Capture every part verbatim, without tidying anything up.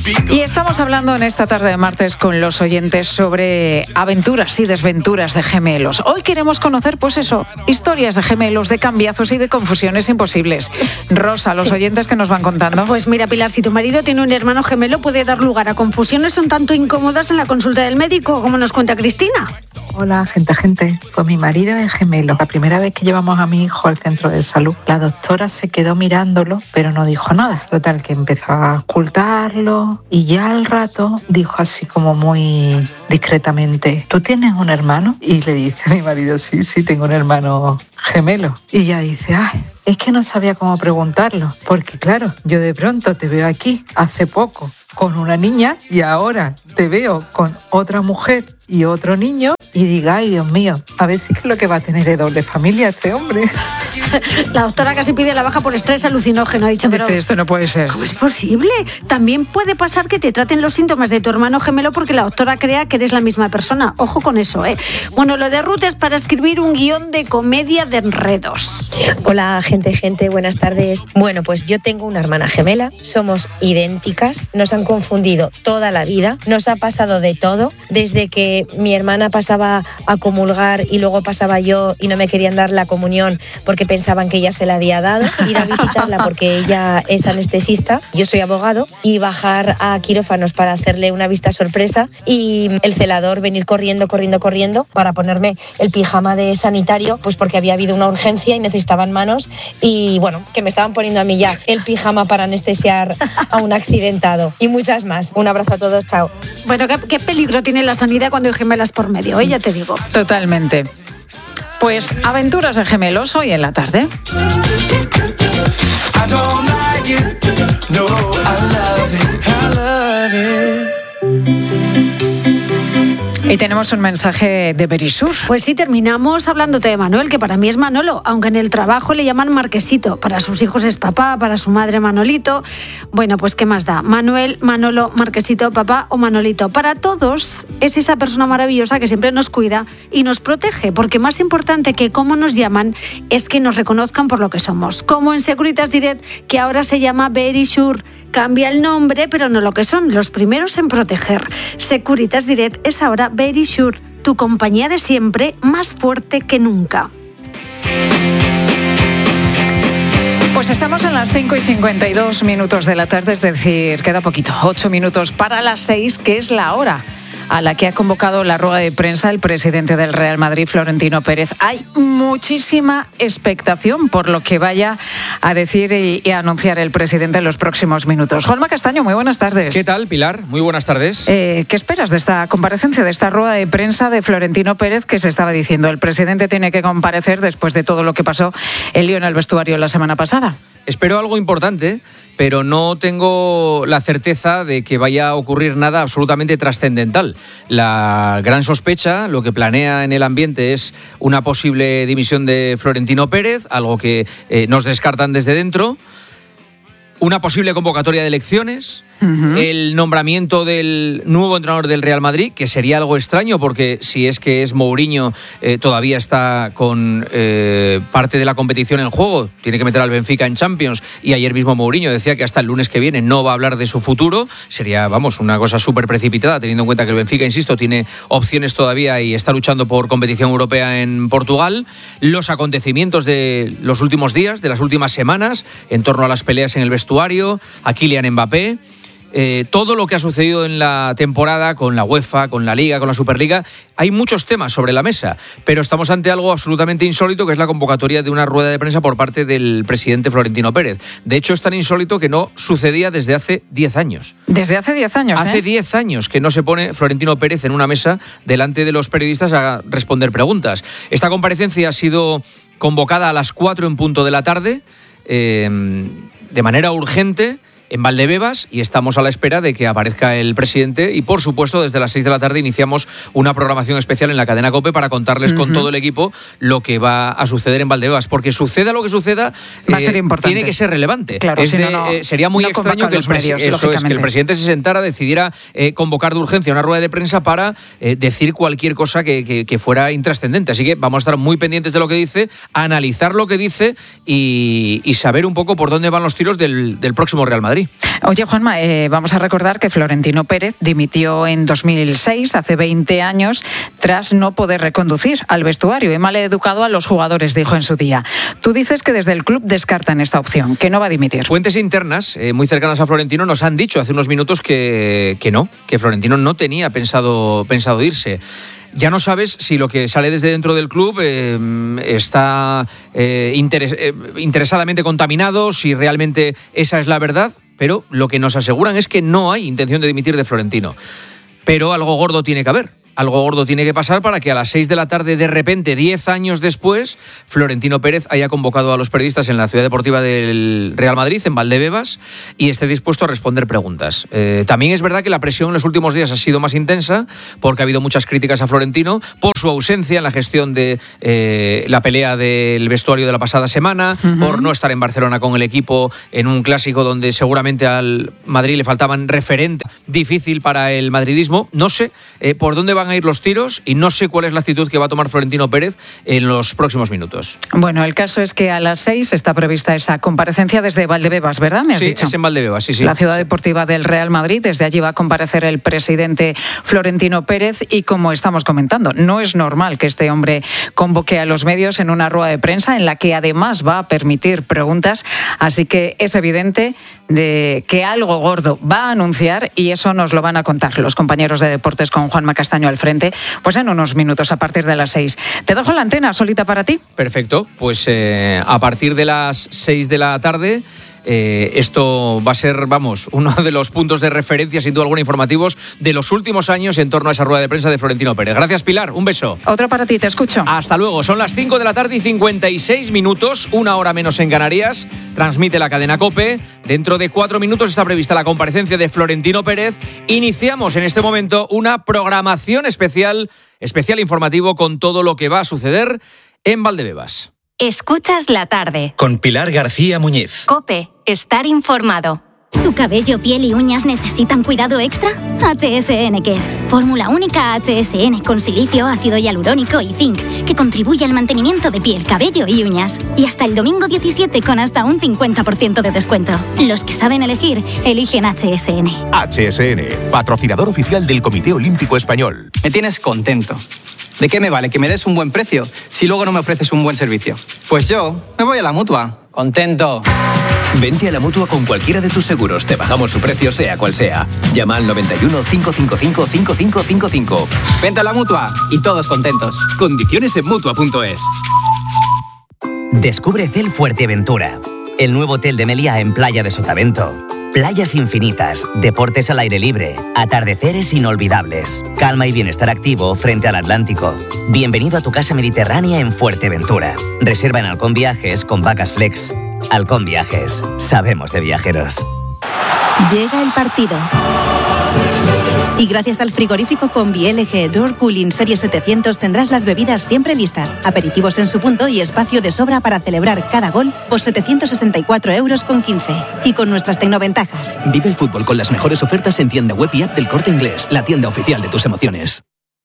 Y estamos hablando en esta tarde de martes con los oyentes sobre aventuras y desventuras de gemelos. Hoy queremos conocer, pues eso, historias de gemelos, de cambiazos y de confusiones imposibles. Rosa, los sí. oyentes que nos van contando. Pues mira, Pilar, si tu marido tiene un hermano gemelo, puede dar lugar a confusiones un tanto incómodas en la consulta del médico, como nos cuenta Cristina. Hola, gente, gente. Pues mi marido es gemelo. La primera vez que llevamos a mi hijo al centro de salud, la doctora se quedó mirándolo, pero no dijo nada. Total, que empezó a ocultarlo y ya al rato dijo así como muy discretamente: ¿tú tienes un hermano? Y le dice a mi marido: sí, sí, tengo un hermano gemelo. Y ella dice: ay, es que no sabía cómo preguntarlo, porque claro, yo de pronto te veo aquí hace poco con una niña y ahora te veo con otra mujer y otro niño, y diga: ay, Dios mío, a ver si es lo que va a tener de doble familia este hombre. La doctora casi pide la baja por estrés alucinógeno, ha dicho, pero dice, esto no puede ser. ¿Cómo es posible? También puede pasar que te traten los síntomas de tu hermano gemelo porque la doctora crea que eres la misma persona. Ojo con eso, ¿eh? Bueno, lo de Ruth es para escribir un guión de comedia de enredos. Hola, gente, gente, buenas tardes. Bueno, pues yo tengo una hermana gemela, somos idénticas, nos han confundido toda la vida, nos ha pasado de todo, desde que mi hermana pasaba a comulgar y luego pasaba yo y no me querían dar la comunión porque pensaban que ella se la había dado, ir a visitarla porque ella es anestesista, yo soy abogado, y bajar a quirófanos para hacerle una vista sorpresa y el celador venir corriendo, corriendo, corriendo para ponerme el pijama de sanitario, pues porque había habido una urgencia y necesitaban manos, y bueno, que me estaban poniendo a mí ya el pijama para anestesiar a un accidentado y muchas más. Un abrazo a todos, chao. Bueno, ¿qué, qué peligro tiene la sanidad cuando hay gemelas por medio? ¿eh? Ya te digo. Totalmente. Pues aventuras de gemelos hoy en la tarde. Y tenemos un mensaje de Berisur. Pues sí, terminamos hablándote de Manuel, que para mí es Manolo, aunque en el trabajo le llaman Marquesito. Para sus hijos es papá, para su madre Manolito. Bueno, pues ¿qué más da? Manuel, Manolo, Marquesito, papá o Manolito. Para todos es esa persona maravillosa que siempre nos cuida y nos protege, porque más importante que cómo nos llaman es que nos reconozcan por lo que somos. Como en Securitas Direct, que ahora se llama Berisur. Cambia el nombre, pero no lo que son, los primeros en proteger. Securitas Direct es ahora Berisur, tu compañía de siempre, más fuerte que nunca. Pues estamos en las cinco y cincuenta y dos minutos de la tarde, es decir, queda poquito, ocho minutos para las seis, que es la hora a la que ha convocado la rueda de prensa el presidente del Real Madrid, Florentino Pérez. Hay muchísima expectación por lo que vaya a decir y, y a anunciar el presidente en los próximos minutos. Juanma Castaño, muy buenas tardes. ¿Qué tal, Pilar? Muy buenas tardes. Eh, ¿Qué esperas de esta comparecencia, de esta rueda de prensa de Florentino Pérez, que se estaba diciendo? El presidente tiene que comparecer después de todo lo que pasó el lío en el vestuario la semana pasada. Espero algo importante, pero no tengo la certeza de que vaya a ocurrir nada absolutamente trascendental. La gran sospecha, lo que planea en el ambiente, es una posible dimisión de Florentino Pérez, algo que eh, nos descartan desde dentro, una posible convocatoria de elecciones, uh-huh. el nombramiento del nuevo entrenador del Real Madrid, que sería algo extraño porque si es que es Mourinho, eh, todavía está con eh, parte de la competición en juego, tiene que meter al Benfica en Champions, y ayer mismo Mourinho decía que hasta el lunes que viene no va a hablar de su futuro. Sería, vamos, una cosa súper precipitada, teniendo en cuenta que el Benfica, insisto, tiene opciones todavía y está luchando por competición europea en Portugal. Los acontecimientos de los últimos días, de las últimas semanas, en torno a las peleas en el vestuario, a Kylian Mbappé, eh, todo lo que ha sucedido en la temporada con la UEFA, con la Liga, con la Superliga. Hay muchos temas sobre la mesa, pero estamos ante algo absolutamente insólito, que es la convocatoria de una rueda de prensa por parte del presidente Florentino Pérez. De hecho, es tan insólito que no sucedía desde hace diez años. Desde hace diez años, Hace ¿eh? diez años que no se pone Florentino Pérez en una mesa delante de los periodistas a responder preguntas. Esta comparecencia ha sido convocada a las cuatro en punto de la tarde, eh, de manera urgente, en Valdebebas, y estamos a la espera de que aparezca el presidente, y por supuesto desde las seis de la tarde iniciamos una programación especial en la cadena COPE para contarles uh-huh. con todo el equipo lo que va a suceder en Valdebebas, porque suceda lo que suceda, va a ser eh, importante. Tiene que ser relevante. Claro, es si de, no, no, eh, sería muy no extraño que el, presi- medios, eso es, que el presidente se sentara, decidiera eh, convocar de urgencia una rueda de prensa para eh, decir cualquier cosa que, que, que fuera intrascendente. Así que vamos a estar muy pendientes de lo que dice, analizar lo que dice y, y saber un poco por dónde van los tiros del, del próximo Real Madrid. Madrid. Oye, Juanma, eh, vamos a recordar que Florentino Pérez dimitió en dos mil seis, hace veinte años, tras no poder reconducir al vestuario. He maleducado a los jugadores, dijo en su día. Tú dices que desde el club descartan esta opción, que no va a dimitir. Fuentes internas, eh, muy cercanas a Florentino, nos han dicho hace unos minutos que, que no, que Florentino no tenía pensado, pensado irse. Ya no sabes si lo que sale desde dentro del club eh, está eh, interes- eh, interesadamente contaminado, si realmente esa es la verdad, pero lo que nos aseguran es que no hay intención de dimitir de Florentino. Pero algo gordo tiene que haber. Algo gordo tiene que pasar para que a las seis de la tarde, de repente, diez años después, Florentino Pérez haya convocado a los periodistas en la ciudad deportiva del Real Madrid, en Valdebebas, y esté dispuesto a responder preguntas. Eh, también es verdad que la presión en los últimos días ha sido más intensa, porque ha habido muchas críticas a Florentino por su ausencia en la gestión de eh, la pelea del vestuario de la pasada semana, uh-huh. por no estar en Barcelona con el equipo en un clásico donde seguramente al Madrid le faltaban referentes. Difícil para el madridismo. No sé eh, por dónde van a ir los tiros y no sé cuál es la actitud que va a tomar Florentino Pérez en los próximos minutos. Bueno, el caso es que a las seis está prevista esa comparecencia desde Valdebebas, ¿verdad? ¿Me has sí, dicho? es en Valdebebas, sí, sí. La ciudad deportiva del Real Madrid. Desde allí va a comparecer el presidente Florentino Pérez y, como estamos comentando, no es normal que este hombre convoque a los medios en una rueda de prensa en la que además va a permitir preguntas, así que es evidente de que algo gordo va a anunciar y eso nos lo van a contar los compañeros de deportes con Juanma Castaño al frente, pues en unos minutos a partir de las seis. Te dejo la antena solita para ti. Perfecto, pues eh, a partir de las seis de la tarde eh, esto va a ser, vamos, uno de los puntos de referencia, sin duda alguna, informativos de los últimos años en torno a esa rueda de prensa de Florentino Pérez. Gracias, Pilar, un beso. Otro para ti, te escucho. Hasta luego, son las cinco de la tarde y cincuenta y seis minutos, una hora menos en Canarias. Transmite la cadena COPE. Dentro de cuatro minutos está prevista la comparecencia de Florentino Pérez. Iniciamos en este momento una programación especial, especial informativo con todo lo que va a suceder en Valdebebas. Escuchas la tarde. Con Pilar García Muñiz. COPE, estar informado. ¿Tu cabello, piel y uñas necesitan cuidado extra? H S N Care. Fórmula única H S N con silicio, ácido hialurónico y zinc, que contribuye al mantenimiento de piel, cabello y uñas. Y hasta el domingo diecisiete con hasta un cincuenta por ciento de descuento. Los que saben elegir, eligen H S N. H S N, patrocinador oficial del Comité Olímpico Español. Me tienes contento. ¿De qué me vale que me des un buen precio si luego no me ofreces un buen servicio? Pues yo me voy a la Mutua. Contento. Vente a la Mutua con cualquiera de tus seguros. Te bajamos su precio sea cual sea. Llama al noventa y uno, cinco cinco cinco, cinco cinco cinco cinco. Vente a la Mutua y todos contentos. Condiciones en Mutua punto es. Descubre Cel Fuerteventura, el nuevo hotel de Meliá en Playa de Sotavento. Playas infinitas, deportes al aire libre, atardeceres inolvidables, calma y bienestar activo frente al Atlántico. Bienvenido a tu casa mediterránea en Fuerteventura. Reserva en Halcón Viajes con Vacas Flex. Halcón Viajes, sabemos de viajeros. Llega el partido. Y gracias al frigorífico Combi L G Door Cooling Serie setecientos tendrás las bebidas siempre listas, aperitivos en su punto y espacio de sobra para celebrar cada gol por setecientos sesenta y cuatro euros con quince. Y con nuestras tecnoventajas. Vive el fútbol con las mejores ofertas en tienda web y app del Corte Inglés, la tienda oficial de tus emociones.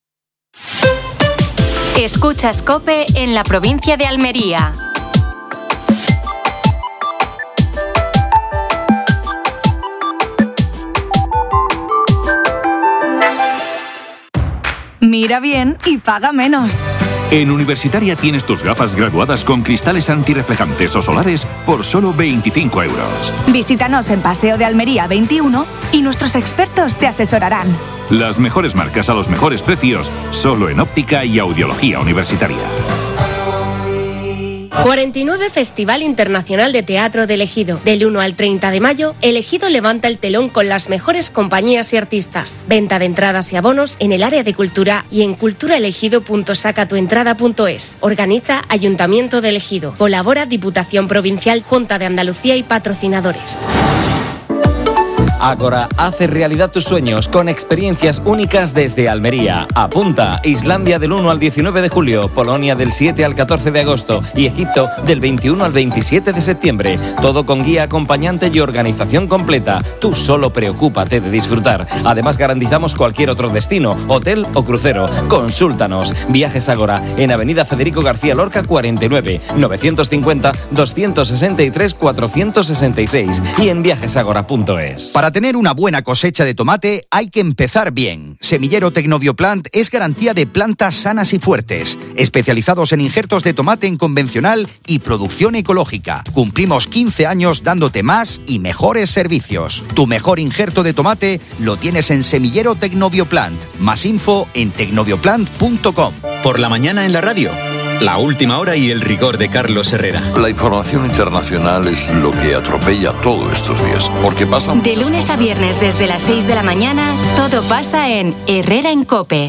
Escuchas COPE en la provincia de Almería. Mira bien y paga menos. En Universitaria tienes tus gafas graduadas con cristales antirreflejantes o solares por solo veinticinco euros. Visítanos en Paseo de Almería veintiuno y nuestros expertos te asesorarán. Las mejores marcas a los mejores precios, solo en óptica y audiología universitaria. cuarenta y nueve Festival Internacional de Teatro de El Ejido. Del uno al treinta de mayo, El Ejido levanta el telón con las mejores compañías y artistas. Venta de entradas y abonos en el área de cultura y en culturaelegido punto sacatuentrada punto es. Organiza Ayuntamiento de El Ejido. Colabora Diputación Provincial, Junta de Andalucía y patrocinadores. Ágora hace realidad tus sueños con experiencias únicas desde Almería. Apunta: Islandia del uno al diecinueve de julio, Polonia del siete al catorce de agosto y Egipto del veintiuno al veintisiete de septiembre. Todo con guía acompañante y organización completa. Tú solo preocúpate de disfrutar. Además garantizamos cualquier otro destino, hotel o crucero. Consúltanos. Viajes Ágora en Avenida Federico García Lorca cuarenta y nueve, novecientos cincuenta, doscientos sesenta y tres, cuatrocientos sesenta y seis y en viajesagora punto es. Para tener una buena cosecha de tomate hay que empezar bien. Semillero Tecnobioplant es garantía de plantas sanas y fuertes, especializados en injertos de tomate en convencional y producción ecológica. Cumplimos quince años dándote más y mejores servicios. Tu mejor injerto de tomate lo tienes en Semillero Tecnobioplant. Más info en tecnobioplant punto com. Por la mañana en la radio, la última hora y el rigor de Carlos Herrera. La información internacional es lo que atropella todo estos días, porque pasan De lunes a viernes desde las seis de la mañana, todo pasa en Herrera en COPE.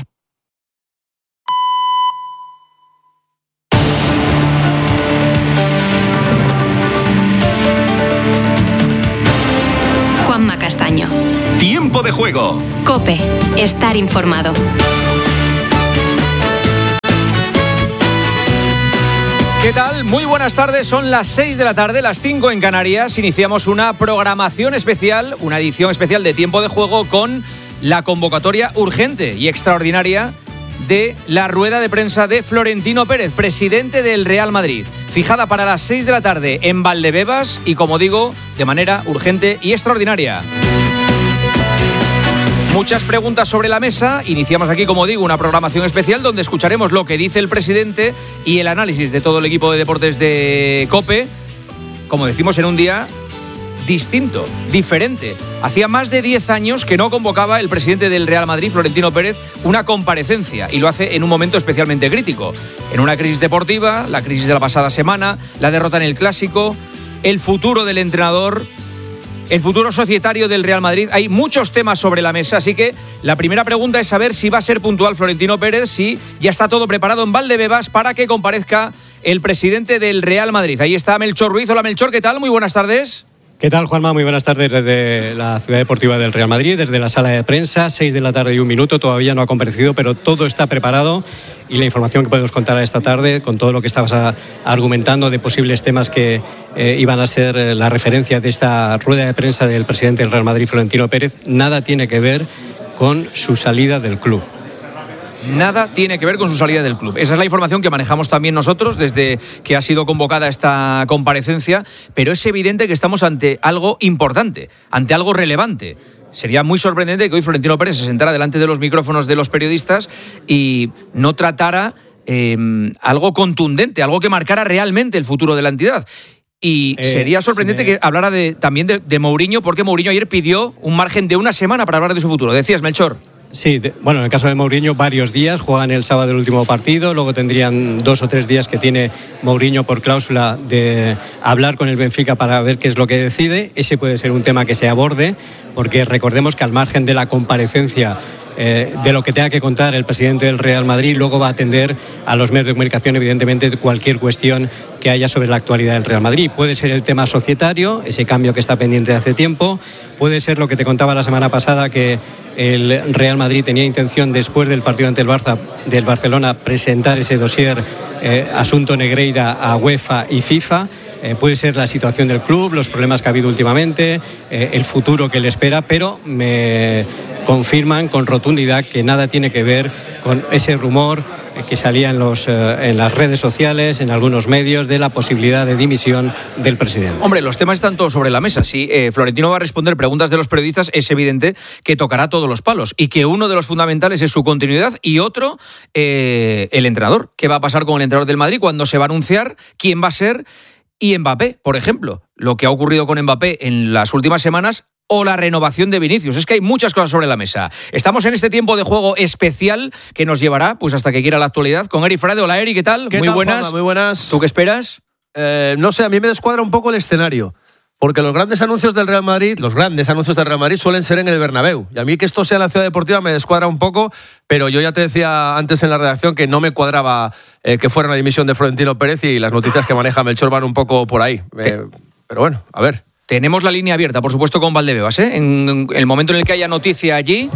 Juanma Castaño. Tiempo de juego. COPE. Estar informado. ¿Qué tal? Muy buenas tardes, son las seis de la tarde, las cinco en Canarias. Iniciamos una programación especial, una edición especial de Tiempo de Juego con la convocatoria urgente y extraordinaria de la rueda de prensa de Florentino Pérez, presidente del Real Madrid, fijada para las seis de la tarde en Valdebebas y, como digo, de manera urgente y extraordinaria. Muchas preguntas sobre la mesa. Iniciamos aquí, como digo, una programación especial donde escucharemos lo que dice el presidente y el análisis de todo el equipo de deportes de COPE, como decimos, en un día distinto, diferente. Hacía más de diez años que no convocaba el presidente del Real Madrid, Florentino Pérez, una comparecencia, y lo hace en un momento especialmente crítico. En una crisis deportiva, la crisis de la pasada semana, la derrota en el Clásico, el futuro del entrenador, el futuro societario del Real Madrid. Hay muchos temas sobre la mesa, así que la primera pregunta es saber si va a ser puntual Florentino Pérez, si ya está todo preparado en Valdebebas para que comparezca el presidente del Real Madrid. Ahí está Melchor Ruiz. Hola Melchor, ¿qué tal? Muy buenas tardes. ¿Qué tal, Juanma? Muy buenas tardes desde la Ciudad Deportiva del Real Madrid, desde la sala de prensa, seis de la tarde y un minuto, todavía no ha comparecido, pero todo está preparado y la información que podemos contar esta tarde, con todo lo que estabas a, argumentando de posibles temas que eh, iban a ser eh, la referencia de esta rueda de prensa del presidente del Real Madrid, Florentino Pérez, nada tiene que ver con su salida del club. Nada tiene que ver con su salida del club. Esa es la información que manejamos también nosotros desde que ha sido convocada esta comparecencia, pero es evidente que estamos ante algo importante, ante algo relevante. Sería muy sorprendente que hoy Florentino Pérez se sentara delante de los micrófonos de los periodistas y no tratara eh, algo contundente, algo que marcara realmente el futuro de la entidad. Y eh, sería sorprendente si me... que hablara de, también de, de Mourinho, porque Mourinho ayer pidió un margen de una semana para hablar de su futuro. Decías, Melchor. Sí, de, bueno, en el caso de Mourinho, varios días. Juegan el sábado el último partido, luego tendrían dos o tres días que tiene Mourinho por cláusula de hablar con el Benfica para ver qué es lo que decide. Ese puede ser un tema que se aborde, porque recordemos que al margen de la comparecencia eh, de lo que tenga que contar el presidente del Real Madrid, luego va a atender a los medios de comunicación, evidentemente, cualquier cuestión que haya sobre la actualidad del Real Madrid. Puede ser el tema societario, ese cambio que está pendiente de hace tiempo. Puede ser lo que te contaba la semana pasada, que el Real Madrid tenía intención, después del partido ante el Barça, del Barcelona, presentar ese dossier eh, asunto Negreira a UEFA y FIFA. Eh, puede ser la situación del club, los problemas que ha habido últimamente, eh, el futuro que le espera, pero me confirman con rotundidad que nada tiene que ver con ese rumor que salía en, los, eh, en las redes sociales, en algunos medios, de la posibilidad de dimisión del presidente. Hombre, los temas están todos sobre la mesa. Si eh, Florentino va a responder preguntas de los periodistas, es evidente que tocará todos los palos y que uno de los fundamentales es su continuidad y otro, eh, el entrenador. ¿Qué va a pasar con el entrenador del Madrid cuando se va a anunciar quién va a ser? Y Mbappé, por ejemplo, lo que ha ocurrido con Mbappé en las últimas semanas, o la renovación de Vinicius. Es que hay muchas cosas sobre la mesa. Estamos en este tiempo de juego especial que nos llevará pues hasta que quiera la actualidad con Eri Frade. Hola Eri, ¿qué tal? ¿Qué muy tal, buenas. Juanma? Muy buenas. ¿Tú qué esperas? Eh, no sé, a mí me descuadra un poco el escenario. Porque los grandes anuncios del Real Madrid, los grandes anuncios del Real Madrid suelen ser en el Bernabéu. Y a mí que esto sea en la Ciudad Deportiva me descuadra un poco, pero yo ya te decía antes en la redacción que no me cuadraba eh, que fuera una dimisión de Florentino Pérez y las noticias que maneja Melchor van un poco por ahí. Eh, pero bueno, a ver. Tenemos la línea abierta, por supuesto, con Valdebebas, ¿eh? En el momento en el que haya noticia allí,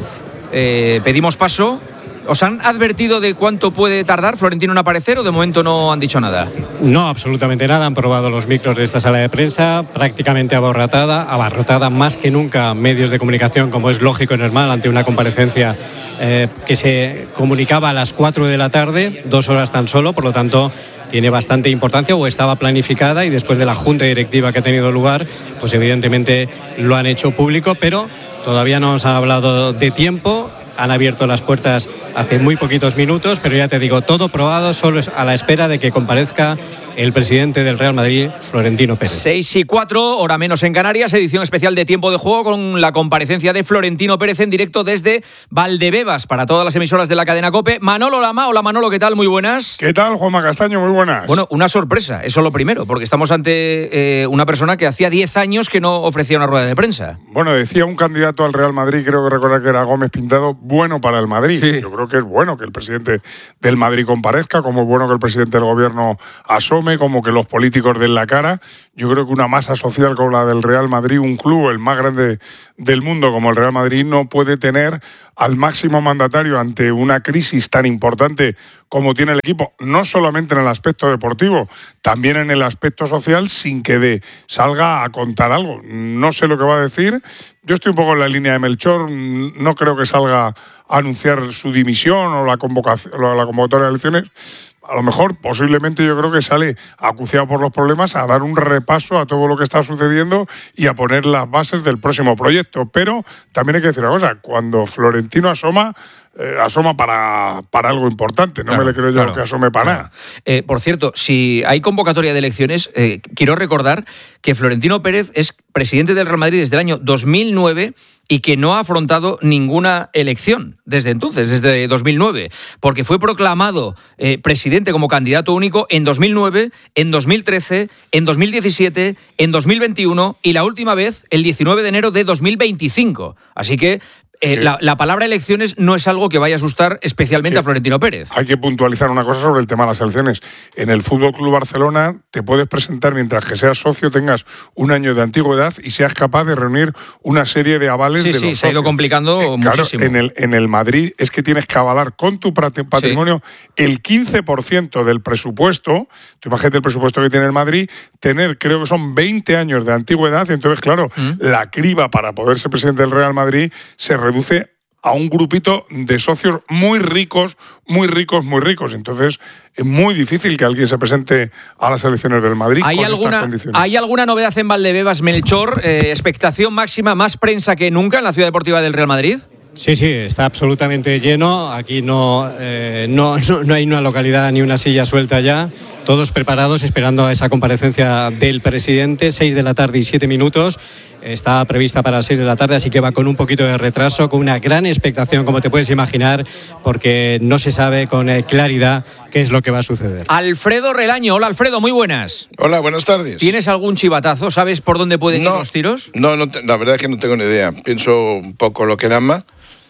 eh, pedimos paso. ¿Os han advertido de cuánto puede tardar Florentino en aparecer o de momento no han dicho nada? No, absolutamente nada. Han probado los micros de esta sala de prensa, prácticamente abarrotada, abarrotada más que nunca medios de comunicación, como es lógico y normal, ante una comparecencia eh, que se comunicaba a las cuatro de la tarde, dos horas tan solo, por lo tanto tiene bastante importancia o estaba planificada, y después de la junta directiva que ha tenido lugar, pues evidentemente lo han hecho público, pero todavía no nos han hablado de tiempo. Han abierto las puertas hace muy poquitos minutos, pero ya te digo, todo probado, solo es a la espera de que comparezca el presidente del Real Madrid, Florentino Pérez. seis y cuatro, hora menos en Canarias, edición especial de Tiempo de Juego con la comparecencia de Florentino Pérez en directo desde Valdebebas para todas las emisoras de la cadena COPE. Manolo Lama, hola Manolo, ¿qué tal? Muy buenas. ¿Qué tal, Juanma Castaño? Muy buenas. Bueno, una sorpresa, eso lo primero, porque estamos ante eh, una persona que hacía diez años que no ofrecía una rueda de prensa. Bueno, decía un candidato al Real Madrid, creo que recordar que era Gómez Pintado, bueno para el Madrid. Sí. Yo creo que es bueno que el presidente del Madrid comparezca, como es bueno que el presidente del gobierno asome, como que los políticos den la cara. Yo creo que una masa social como la del Real Madrid, un club el más grande del mundo como el Real Madrid, no puede tener al máximo mandatario ante una crisis tan importante como tiene el equipo, no solamente en el aspecto deportivo, también en el aspecto social, sin que de salga a contar algo. No sé lo que va a decir. Yo estoy un poco en la línea de Melchor, no creo que salga a anunciar su dimisión o la convocación, o la convocatoria de elecciones. A lo mejor, posiblemente, yo creo que sale acuciado por los problemas a dar un repaso a todo lo que está sucediendo y a poner las bases del próximo proyecto. Pero también hay que decir una cosa, cuando Florentino asoma, eh, asoma para, para algo importante. No claro, me le creo yo claro, que asome para claro. nada. Eh, por cierto, si hay convocatoria de elecciones, eh, quiero recordar que Florentino Pérez es presidente del Real Madrid desde el año dos mil nueve y que no ha afrontado ninguna elección desde entonces, desde dos mil nueve, porque fue proclamado eh, presidente como candidato único en dos mil nueve, en dos mil trece, en dos mil diecisiete, en dos mil veintiuno y la última vez el diecinueve de enero de dos mil veinticinco. Así que Eh, sí. la, la palabra elecciones no es algo que vaya a asustar especialmente sí. a Florentino Pérez. Hay que puntualizar una cosa sobre el tema de las elecciones. En el Fútbol Club Barcelona te puedes presentar mientras que seas socio, tengas un año de antigüedad y seas capaz de reunir una serie de avales sí, de sí, los socios. Se ha ido complicando eh, claro, muchísimo. En el, en el Madrid es que tienes que avalar con tu patrimonio sí. el quince por ciento del presupuesto. Tú imagínate el presupuesto que tiene el Madrid, tener creo que son veinte años de antigüedad y entonces claro, ¿Mm? la criba para poder ser presidente del Real Madrid se reduce a un grupito de socios muy ricos, muy ricos, muy ricos. Entonces, es muy difícil que alguien se presente a las elecciones del Madrid ¿Hay con alguna, estas condiciones. ¿Hay alguna novedad en Valdebebas, Melchor? Eh, ¿Expectación máxima, más prensa que nunca en la Ciudad Deportiva del Real Madrid? Sí, sí, está absolutamente lleno. Aquí no, eh, no, no, no hay una localidad ni una silla suelta ya. Todos preparados, esperando a esa comparecencia del presidente. Seis de la tarde y siete minutos. Está prevista para las seis de la tarde, así que va con un poquito de retraso, con una gran expectación, como te puedes imaginar, porque no se sabe con claridad qué es lo que va a suceder. Alfredo Relaño. Hola, Alfredo, muy buenas. Hola, buenas tardes. ¿Tienes algún chivatazo? ¿Sabes por dónde pueden no, ir los tiros? No, no, la verdad es que no tengo ni idea. Pienso un poco lo que Lama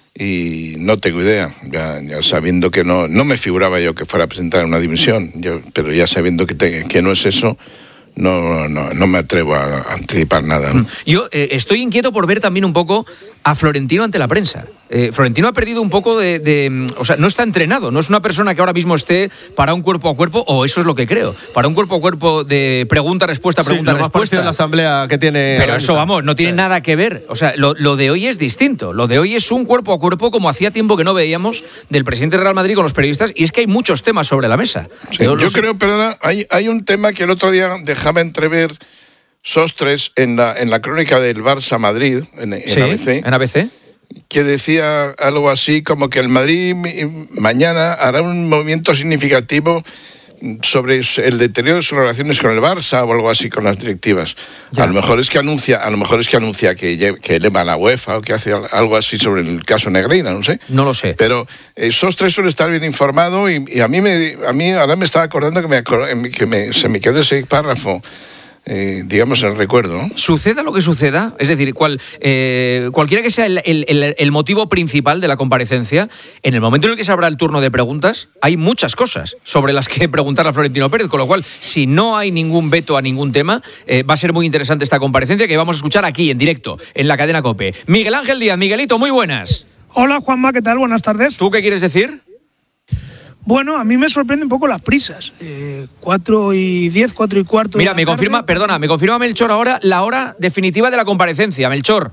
y no tengo idea. Ya, ya sabiendo que no, no me figuraba yo que fuera a presentar una dimisión, yo, pero ya sabiendo que, te, que no es eso, No, no, no me atrevo a anticipar nada, ¿no? Yo eh, estoy inquieto por ver también un poco a Florentino ante la prensa. Eh, Florentino ha perdido un poco de, de... O sea, no está entrenado, no es una persona que ahora mismo esté para un cuerpo a cuerpo, o eso es lo que creo, para un cuerpo a cuerpo de pregunta-respuesta, pregunta-respuesta. Sí, la asamblea que tiene... Pero eso, vamos, no tiene sí. nada que ver. O sea, lo, lo de hoy es distinto. Lo de hoy es un cuerpo a cuerpo como hacía tiempo que no veíamos del presidente del Real Madrid con los periodistas, y es que hay muchos temas sobre la mesa. Sí, yo yo creo, perdona, hay, hay un tema que el otro día dejaba entrever Sostres en la, en la crónica del Barça Madrid, en, en sí, A B C. En A B C. Que decía algo así como que el Madrid mañana hará un movimiento significativo sobre el deterioro de sus relaciones con el Barça o algo así con las directivas. Ya. A lo mejor es que anuncia, a lo mejor es que anuncia que, que eleva a la UEFA o que hace algo así sobre el caso Negreira, no sé. No lo sé. Pero eh, Sostres suele estar bien informado y, y a mí me a mí ahora me estaba acordando que me, que me se me quedó ese párrafo eh, digamos, el recuerdo, ¿no? Suceda lo que suceda, es decir, cual, eh, cualquiera que sea el, el, el, el motivo principal de la comparecencia, en el momento en el que se abra el turno de preguntas, hay muchas cosas sobre las que preguntar a Florentino Pérez, con lo cual, si no hay ningún veto a ningún tema, eh, va a ser muy interesante esta comparecencia que vamos a escuchar aquí, en directo, en la cadena COPE. Miguel Ángel Díaz, Miguelito, muy buenas. Hola, Juanma, ¿qué tal? Buenas tardes. ¿Tú qué quieres decir? Bueno, a mí me sorprende un poco las prisas. Eh, cuatro y diez, cuatro y cuarto. Mira, me confirma, perdona, me confirma Melchor ahora la hora definitiva de la comparecencia. Melchor.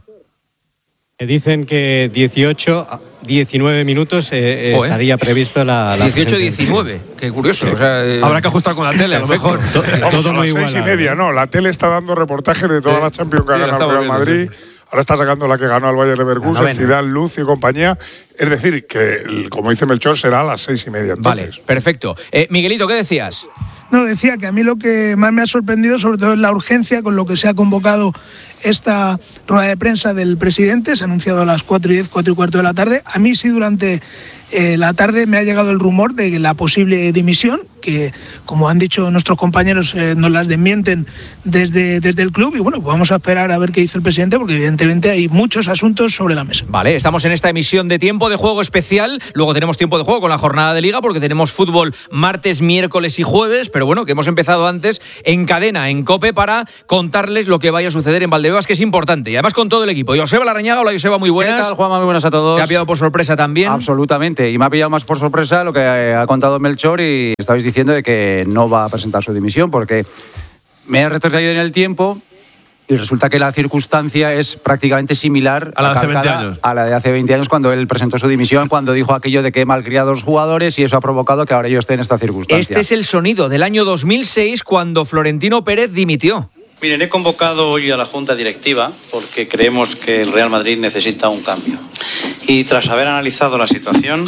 Dicen que dieciocho, diecinueve minutos eh, Joder. estaría previsto la, la dieciocho diecinueve, qué curioso. O sea, eh, Habrá que ajustar con la tele, a lo mejor. To- Vamos, todo a muy las seis y igualado. media, ¿no? La tele está dando reportajes de todas Sí. las Champions que ha Sí, la ganado el Real estamos viendo, Madrid. Ahora está sacando la que ganó al Bayern Leverkusen, novena. Zidane, Luz y compañía. Es decir, que, el- como dice Melchor, será a las seis y media. Entonces. Vale, perfecto. Eh, Miguelito, ¿qué decías? No, decía que a mí lo que más me ha sorprendido sobre todo es la urgencia con lo que se ha convocado esta rueda de prensa del presidente. Se ha anunciado a las cuatro y diez, cuatro y cuarto de la tarde. A mí sí durante eh, la tarde me ha llegado el rumor de la posible dimisión, que como han dicho nuestros compañeros eh, nos las desmienten desde, desde el club. Y bueno, pues vamos a esperar a ver qué dice el presidente porque evidentemente hay muchos asuntos sobre la mesa. Vale, estamos en esta emisión de Tiempo de Juego especial. Luego tenemos tiempo de juego con la jornada de Liga porque tenemos fútbol martes, miércoles y jueves. Pero bueno, que hemos empezado antes en cadena, en COPE, para contarles lo que vaya a suceder en Valdebebas, que es importante. Y además con todo el equipo. Joseba Larrañaga, hola Joseba, muy buenas. ¿Qué tal, Juanma? Muy buenas a todos. ¿Te ha pillado por sorpresa también? Absolutamente. Y me ha pillado más por sorpresa lo que ha contado Melchor y estabais diciendo de que no va a presentar su dimisión porque me he retrocedido en el tiempo y resulta que la circunstancia es prácticamente similar A la de hace veinte calcada años. a la de hace veinte años cuando él presentó su dimisión, cuando dijo aquello de que he malcriado a los jugadores y eso ha provocado que ahora yo esté en esta circunstancia. Este es el sonido del año dos mil seis cuando Florentino Pérez dimitió. Miren, he convocado hoy a la Junta Directiva porque creemos que el Real Madrid necesita un cambio. Y tras haber analizado la situación,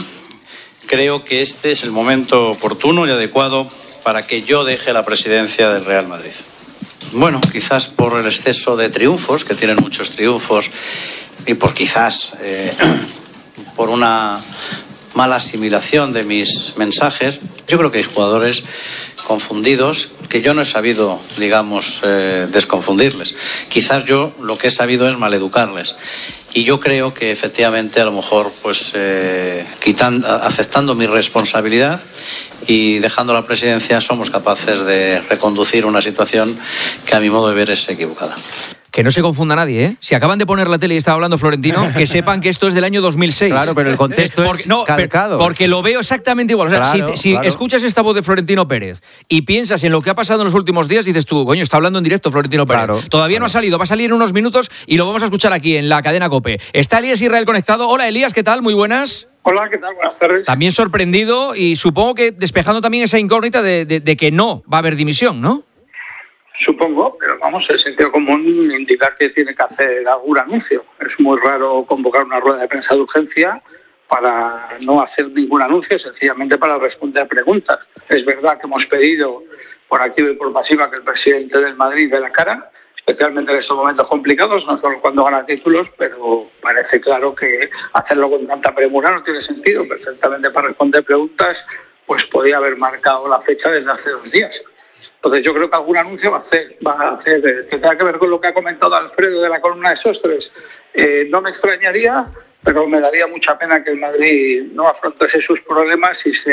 creo que este es el momento oportuno y adecuado para que yo deje la presidencia del Real Madrid. Bueno, quizás por el exceso de triunfos, que tienen muchos triunfos, y por quizás eh, por una mala asimilación de mis mensajes, yo creo que hay jugadores confundidos que yo no he sabido, digamos, eh, desconfundirles. Quizás yo lo que he sabido es maleducarles. Y yo creo que efectivamente a lo mejor pues eh, quitando, aceptando mi responsabilidad y dejando la presidencia somos capaces de reconducir una situación que a mi modo de ver es equivocada. Que no se confunda nadie, ¿eh? Si acaban de poner la tele y está hablando Florentino, que sepan que esto es del año dos mil seis. Claro, pero el contexto porque, es no, calcado. pero- Porque lo veo exactamente igual. O sea, Claro, si, si claro. escuchas esta voz de Florentino Pérez y piensas en lo que ha pasado en los últimos días, dices tú, coño, está hablando en directo Florentino Pérez. Claro, Todavía no ha salido, va a salir en unos minutos y lo vamos a escuchar aquí en la cadena COPE. Está Elías Israel conectado. Hola Elías, ¿qué tal? Muy buenas. Hola, ¿qué tal? Buenas tardes. También sorprendido y supongo que despejando también esa incógnita de, de- de que no va a haber dimisión, ¿no? Supongo, pero vamos, el sentido común indica que tiene que hacer algún anuncio. Es muy raro convocar una rueda de prensa de urgencia para no hacer ningún anuncio, sencillamente para responder preguntas. Es verdad que hemos pedido por activa y por pasiva que el presidente del Madrid dé la cara, especialmente en estos momentos complicados, no solo cuando gana títulos, pero parece claro que hacerlo con tanta premura no tiene sentido. Perfectamente para responder preguntas, pues podía haber marcado la fecha desde hace dos días. Entonces yo creo que algún anuncio va a hacer, va a hacer eh, que tenga que ver con lo que ha comentado Alfredo de la columna de Sostres. Eh, no me extrañaría, pero me daría mucha pena que el Madrid no afrontase sus problemas y se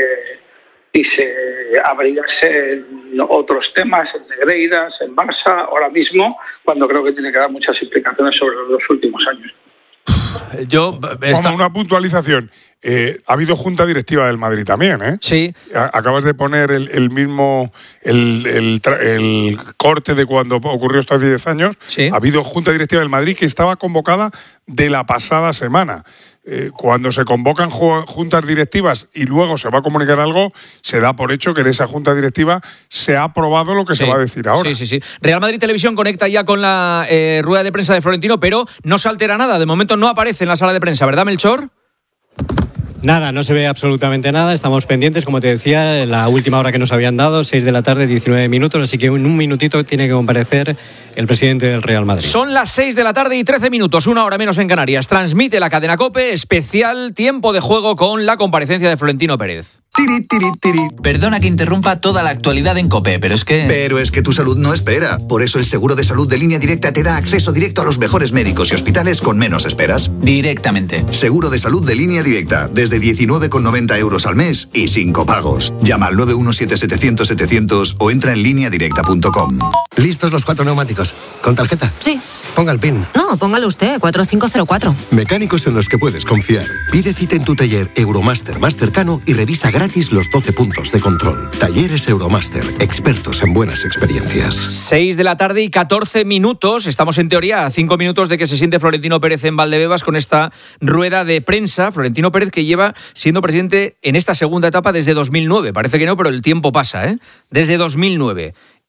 y se abrigase en otros temas, en Negreiras, en Barça, ahora mismo, cuando creo que tiene que dar muchas explicaciones sobre los dos últimos años. Yo, Juanma, una puntualización. Eh, ha habido junta directiva del Madrid también, ¿eh? Sí. A- Acabas de poner el, el mismo, el, el, tra- el corte de cuando ocurrió esto hace diez años. Sí. Ha habido junta directiva del Madrid que estaba convocada de la pasada semana. Eh, cuando se convocan ju- juntas directivas y luego se va a comunicar algo, se da por hecho que en esa junta directiva se ha aprobado lo que Sí. se va a decir ahora. Sí, sí, sí. Real Madrid Televisión conecta ya con la eh, rueda de prensa de Florentino, pero no se altera nada. De momento no aparece en la sala de prensa, ¿verdad, Melchor? Nada, no se ve absolutamente nada. Estamos pendientes, como te decía, la última hora que nos habían dado, seis de la tarde, diecinueve minutos, así que en un minutito tiene que comparecer el presidente del Real Madrid. Son las seis de la tarde y trece minutos, una hora menos en Canarias. Transmite la cadena COPE, especial tiempo de juego con la comparecencia de Florentino Pérez. Tiri, tiri, tiri. Perdona que interrumpa toda la actualidad en COPE, pero es que... Pero es que tu salud no espera. Por eso el seguro de salud de Línea Directa te da acceso directo a los mejores médicos y hospitales con menos esperas. Directamente. Seguro de salud de Línea Directa, desde diecinueve con noventa euros al mes y sin copagos. Llama al nueve uno siete setecientos setecientos o entra en línea directa punto com. ¿Listos los cuatro neumáticos? ¿Con tarjeta? Sí. Ponga el PIN. No, póngalo usted, cuatro cinco cero cuatro. Mecánicos en los que puedes confiar. Pide cita en tu taller Euromaster más cercano y revisa gratis los doce puntos de control. Talleres Euromaster, expertos en buenas experiencias. seis de la tarde y catorce minutos. Estamos en teoría a cinco minutos de que se siente Florentino Pérez en Valdebebas con esta rueda de prensa. Florentino Pérez, que lleva siendo presidente en esta segunda etapa desde dos mil nueve. Parece que no, pero el tiempo pasa, ¿eh? Desde dos mil nueve.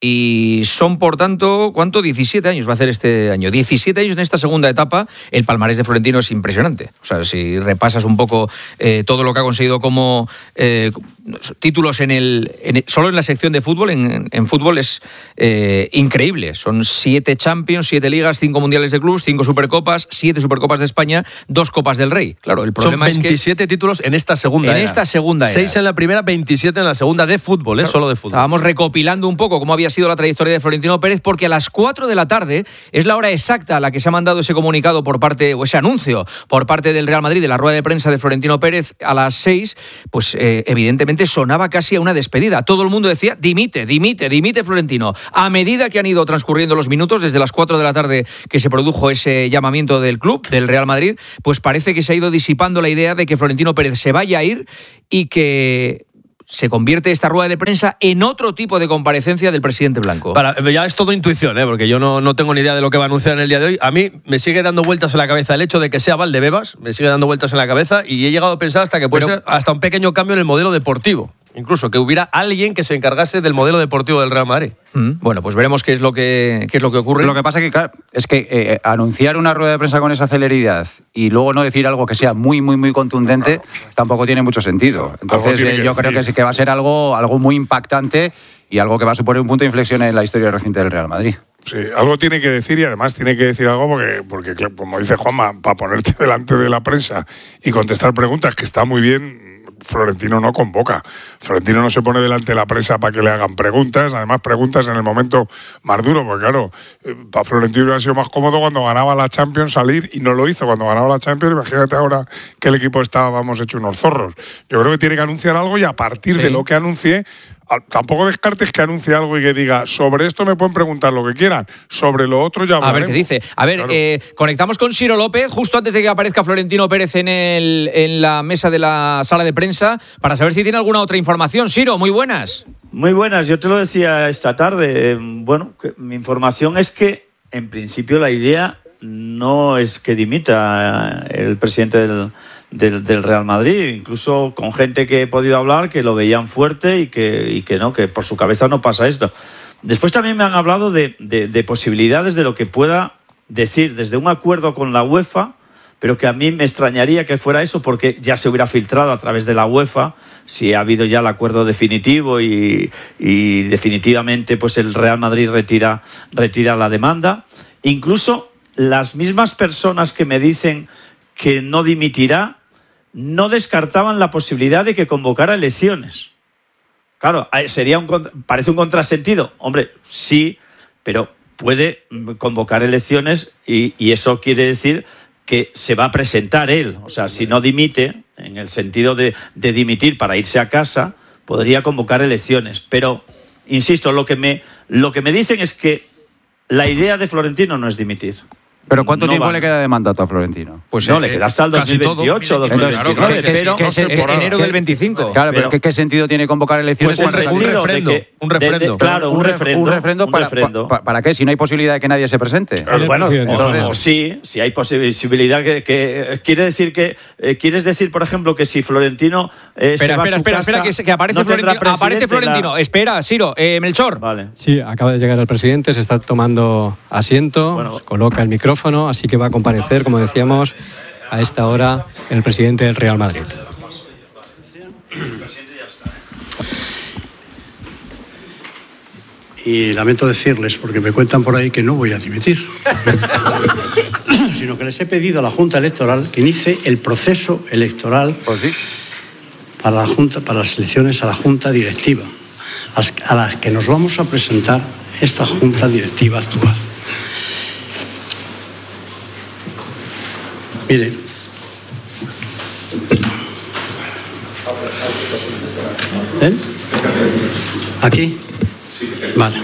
Y son, por tanto, ¿cuánto? diecisiete años va a hacer este año. diecisiete años en esta segunda etapa. El palmarés de Florentino es impresionante. O sea, si repasas un poco eh, todo lo que ha conseguido como eh, títulos en el, en el solo en la sección de fútbol, en, en fútbol es eh, increíble. Son siete Champions, siete Ligas, cinco Mundiales de Clubs, cinco Supercopas, siete Supercopas de España, dos Copas del Rey. Claro, el problema Son veintisiete es que títulos en esta segunda en era. esta segunda era. seis en la primera, veintisiete en la segunda de fútbol, ¿eh? Claro, Solo de fútbol. Estábamos recopilando un poco cómo había sido la trayectoria de Florentino Pérez, porque a las cuatro de la tarde es la hora exacta a la que se ha mandado ese comunicado por parte, o ese anuncio por parte del Real Madrid, de la rueda de prensa de Florentino Pérez a las seis, pues eh, evidentemente sonaba casi a una despedida. Todo el mundo decía, dimite, dimite, dimite Florentino. A medida que han ido transcurriendo los minutos, desde las cuatro de la tarde que se produjo ese llamamiento del club, del Real Madrid, pues parece que se ha ido disipando la idea de que Florentino Pérez se vaya a ir y que se convierte esta rueda de prensa en otro tipo de comparecencia del presidente blanco. Para, ya es todo intuición, ¿eh? Porque yo no, no tengo ni idea de lo que va a anunciar en el día de hoy. A mí me sigue dando vueltas en la cabeza el hecho de que sea Valdebebas, me sigue dando vueltas en la cabeza y he llegado a pensar hasta que puede Pero, ser hasta un pequeño cambio en el modelo deportivo. Incluso que hubiera alguien que se encargase del modelo deportivo del Real Madrid. Mm, bueno, pues veremos qué es lo que qué es lo que ocurre. Lo que pasa que, claro, es que eh, anunciar una rueda de prensa con esa celeridad y luego no decir algo que sea muy, muy, muy contundente, claro, tampoco tiene mucho sentido. Entonces, eh, yo creo que sí que va a ser algo, algo muy impactante y algo que va a suponer un punto de inflexión en la historia reciente del Real Madrid. Sí, algo tiene que decir y además tiene que decir algo porque, porque como dice Juanma, para ponerte delante de la prensa y contestar preguntas, que está muy bien. Florentino no convoca. Florentino no se pone delante de la prensa para que le hagan preguntas, además preguntas en el momento más duro, porque claro, para Florentino hubiera sido más cómodo cuando ganaba la Champions salir y no lo hizo cuando ganaba la Champions. Imagínate ahora que el equipo estaba, vamos, hecho unos zorros. Yo creo que tiene que anunciar algo y a partir sí. de lo que anuncie, tampoco descartes que anuncie algo y que diga, sobre esto me pueden preguntar lo que quieran, sobre lo otro ya hablaremos. A ver qué dice. A ver, claro. eh, conectamos con Ciro López justo antes de que aparezca Florentino Pérez en, el, en la mesa de la sala de prensa para saber si tiene alguna otra información. Ciro, muy buenas. Muy buenas, yo te lo decía esta tarde. Bueno, que mi información es que en principio la idea no es que dimita el presidente del... Del, del Real Madrid, incluso con gente que he podido hablar que lo veían fuerte y que, y que no, que por su cabeza no pasa esto. Después también me han hablado de, de, de posibilidades de lo que pueda decir desde un acuerdo con la UEFA, pero que a mí me extrañaría que fuera eso porque ya se hubiera filtrado a través de la UEFA si ha habido ya el acuerdo definitivo y, y definitivamente pues el Real Madrid retira, retira la demanda. Incluso las mismas personas que me dicen que no dimitirá, no descartaban la posibilidad de que convocara elecciones. Claro, sería un, parece un contrasentido. Hombre, sí, pero puede convocar elecciones y, y eso quiere decir que se va a presentar él. O sea, si no dimite, en el sentido de, de dimitir para irse a casa, podría convocar elecciones. Pero, insisto, lo que me, lo que me dicen es que la idea de Florentino no es dimitir. ¿Pero cuánto no tiempo va. le queda de mandato a Florentino? Pues no, eh, le queda hasta el dos mil veintiocho, dos mil veintinueve. Entonces, ¿qué, pero, qué, qué, pero, es enero del veinticinco. Claro, pero, pero ¿qué, ¿qué sentido tiene convocar elecciones? Pues un, un referendo. Que, un referendo. De, de, claro, un, un referendo. Un referendo, para, referendo. Para, ¿Para qué? Si no hay posibilidad de que nadie se presente. Pero, bueno, entonces, sí, sí hay posibilidad que, que quiere decir que eh, quieres decir, por ejemplo, que si Florentino eh, espera, se va espera, a su espera, casa, espera, que, que aparece no Florentino. Aparece Florentino. La... Espera, Ciro, eh, Melchor. Vale. Sí, acaba de llegar el presidente, se está tomando asiento, bueno, coloca el micrófono, así que va a comparecer, como decía, a esta hora el presidente del Real Madrid. Y lamento decirles, porque me cuentan por ahí que no voy a dimitir, sino que les he pedido a la Junta Electoral que inicie el proceso electoral pues sí. para la Junta, para las elecciones a la Junta Directiva, a las que nos vamos a presentar esta Junta Directiva actual. Mire, ¿ven? ¿Aquí? Vale.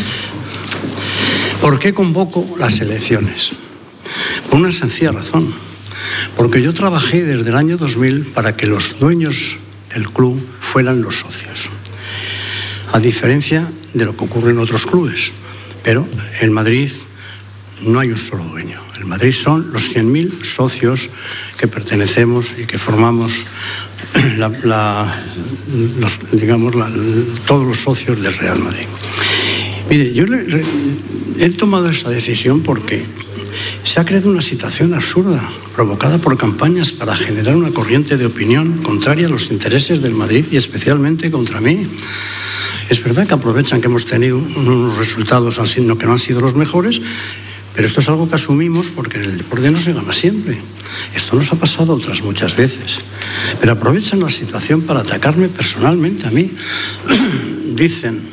¿Por qué convoco las elecciones? Por una sencilla razón. Porque yo trabajé desde el año dos mil para que los dueños del club fueran los socios. A diferencia de lo que ocurre en otros clubes. Pero en Madrid no hay un solo dueño. En Madrid son los cien mil socios que pertenecemos y que formamos la, la, los, digamos, la, todos los socios del Real Madrid. Mire, yo le, le, he tomado esa decisión porque se ha creado una situación absurda, provocada por campañas para generar una corriente de opinión contraria a los intereses del Madrid y especialmente contra mí. Es verdad que aprovechan que hemos tenido unos resultados que no han sido los mejores, pero esto es algo que asumimos porque en el deporte no se gana siempre. Esto nos ha pasado otras muchas veces. Pero aprovechan la situación para atacarme personalmente a mí. Dicen,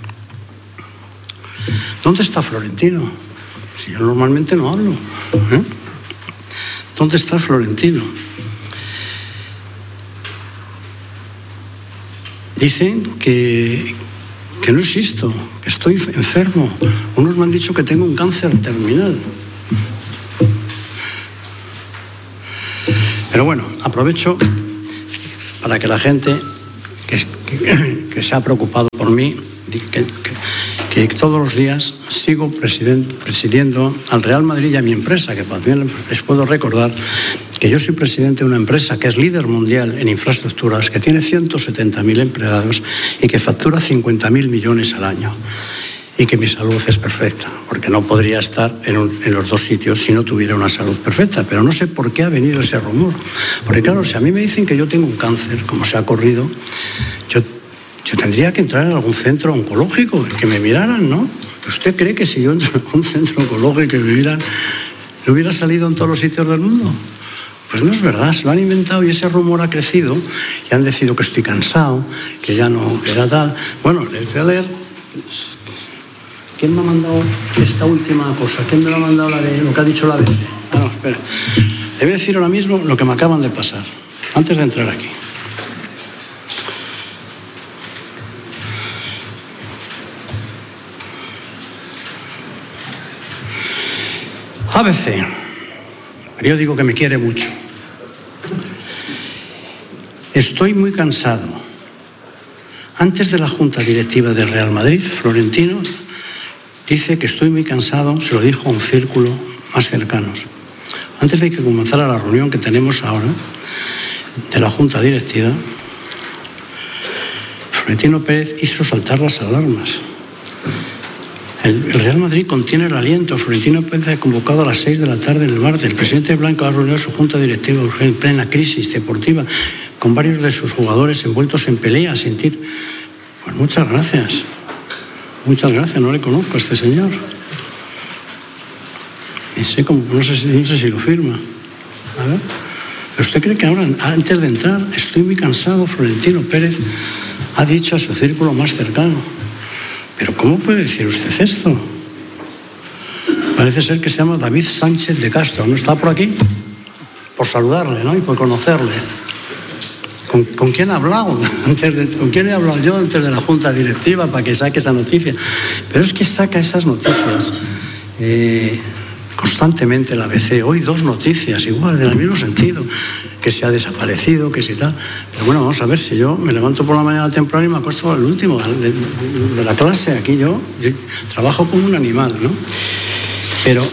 ¿dónde está Florentino? Si yo normalmente no hablo. ¿eh? ¿Dónde está Florentino? Dicen que, que no existo, que estoy enfermo. Unos me han dicho que tengo un cáncer terminal. Pero bueno, aprovecho para que la gente que, que, que se ha preocupado por mí, que, que, que todos los días sigo presidiendo al Real Madrid y a mi empresa, que también les puedo recordar que yo soy presidente de una empresa que es líder mundial en infraestructuras, que tiene ciento setenta mil empleados y que factura cincuenta mil millones al año. Y que mi salud es perfecta, porque no podría estar en, un, en los dos sitios si no tuviera una salud perfecta. Pero no sé por qué ha venido ese rumor. Porque claro, si a mí me dicen que yo tengo un cáncer, como se ha corrido, yo, yo tendría que entrar en algún centro oncológico, que me miraran, ¿no? ¿Usted cree que si yo entro en un centro oncológico y que me miran, no hubiera salido en todos los sitios del mundo? Pues no es verdad, se lo han inventado y ese rumor ha crecido y han decidido que estoy cansado, que ya no era tal. Bueno, les voy a leer. ¿Quién me ha mandado esta última cosa? ¿Quién me lo ha mandado la de lo que ha dicho la A B C? Ah, no, espera. Le voy a decir ahora mismo lo que me acaban de pasar, antes de entrar aquí. A B C, periódico que me quiere mucho. Estoy muy cansado. Antes de la Junta Directiva del Real Madrid, Florentino dice que estoy muy cansado, se lo dijo a un círculo más cercanos. Antes de que comenzara la reunión que tenemos ahora de la Junta Directiva, Florentino Pérez hizo saltar las alarmas. El, el Real Madrid contiene el aliento. Florentino Pérez ha convocado a las seis de la tarde en el Barça. El presidente Blanco ha reunido su Junta Directiva en plena crisis deportiva con varios de sus jugadores envueltos en pelea, sentir. Pues muchas gracias. Muchas gracias, no le conozco a este señor. Ni sé cómo, no sé, no sé si lo firma. A ver. ¿Pero usted cree que ahora, antes de entrar, estoy muy cansado? Florentino Pérez ha dicho a su círculo más cercano. ¿Pero cómo puede decir usted esto? Parece ser que se llama David Sánchez de Castro. ¿No está por aquí? Por saludarle, ¿no? Y por conocerle. ¿Con, ¿Con quién he hablado? Antes de, ¿Con quién he hablado yo antes de la Junta Directiva para que saque esa noticia? Pero es que saca esas noticias eh, constantemente la A B C. Hoy dos noticias igual, en el mismo sentido, que se ha desaparecido, que si tal. Pero bueno, vamos a ver, si yo me levanto por la mañana temprano y me acuesto al último de, de, de la clase. Aquí yo, yo trabajo como un animal, ¿no? Pero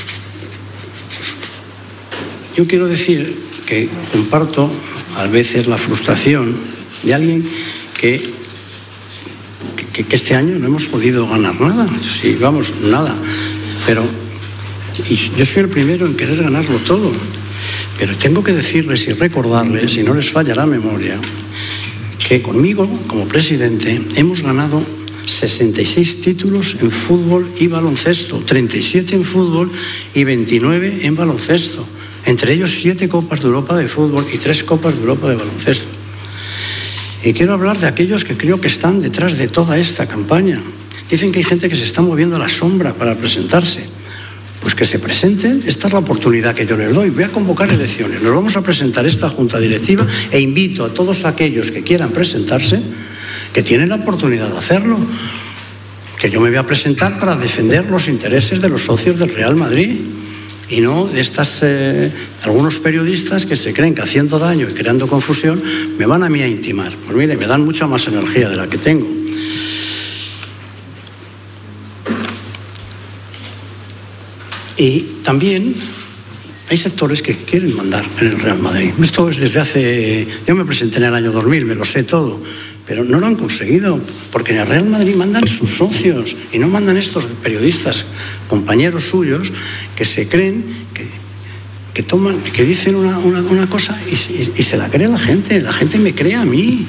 yo quiero decir que comparto a veces la frustración de alguien que, que, que este año no hemos podido ganar nada. Sí, vamos, nada. Pero y yo soy el primero en querer ganarlo todo. Pero tengo que decirles y recordarles, si no les falla la memoria, que conmigo, como presidente, hemos ganado sesenta y seis títulos en fútbol y baloncesto, treinta y siete en fútbol y veintinueve en baloncesto. Entre ellos siete Copas de Europa de fútbol y tres Copas de Europa de baloncesto. Y quiero hablar de aquellos que creo que están detrás de toda esta campaña. Dicen que hay gente que se está moviendo a la sombra para presentarse. Pues que se presenten, esta es la oportunidad que yo les doy. Voy a convocar elecciones, nos vamos a presentar esta junta directiva e invito a todos aquellos que quieran presentarse, que tienen la oportunidad de hacerlo, que yo me voy a presentar para defender los intereses de los socios del Real Madrid y no de estas eh, algunos periodistas que se creen que haciendo daño y creando confusión me van a mí a intimar. Pues mire, me dan mucha más energía de la que tengo. Y también hay sectores que quieren mandar en el Real Madrid. Esto es desde hace... Yo me presenté en el año dos mil, me lo sé todo, pero no lo han conseguido, porque en el Real Madrid mandan sus socios y no mandan estos periodistas, compañeros suyos, que se creen, que, que toman, que dicen una, una, una cosa y, y, y se la cree la gente. La gente me cree a mí.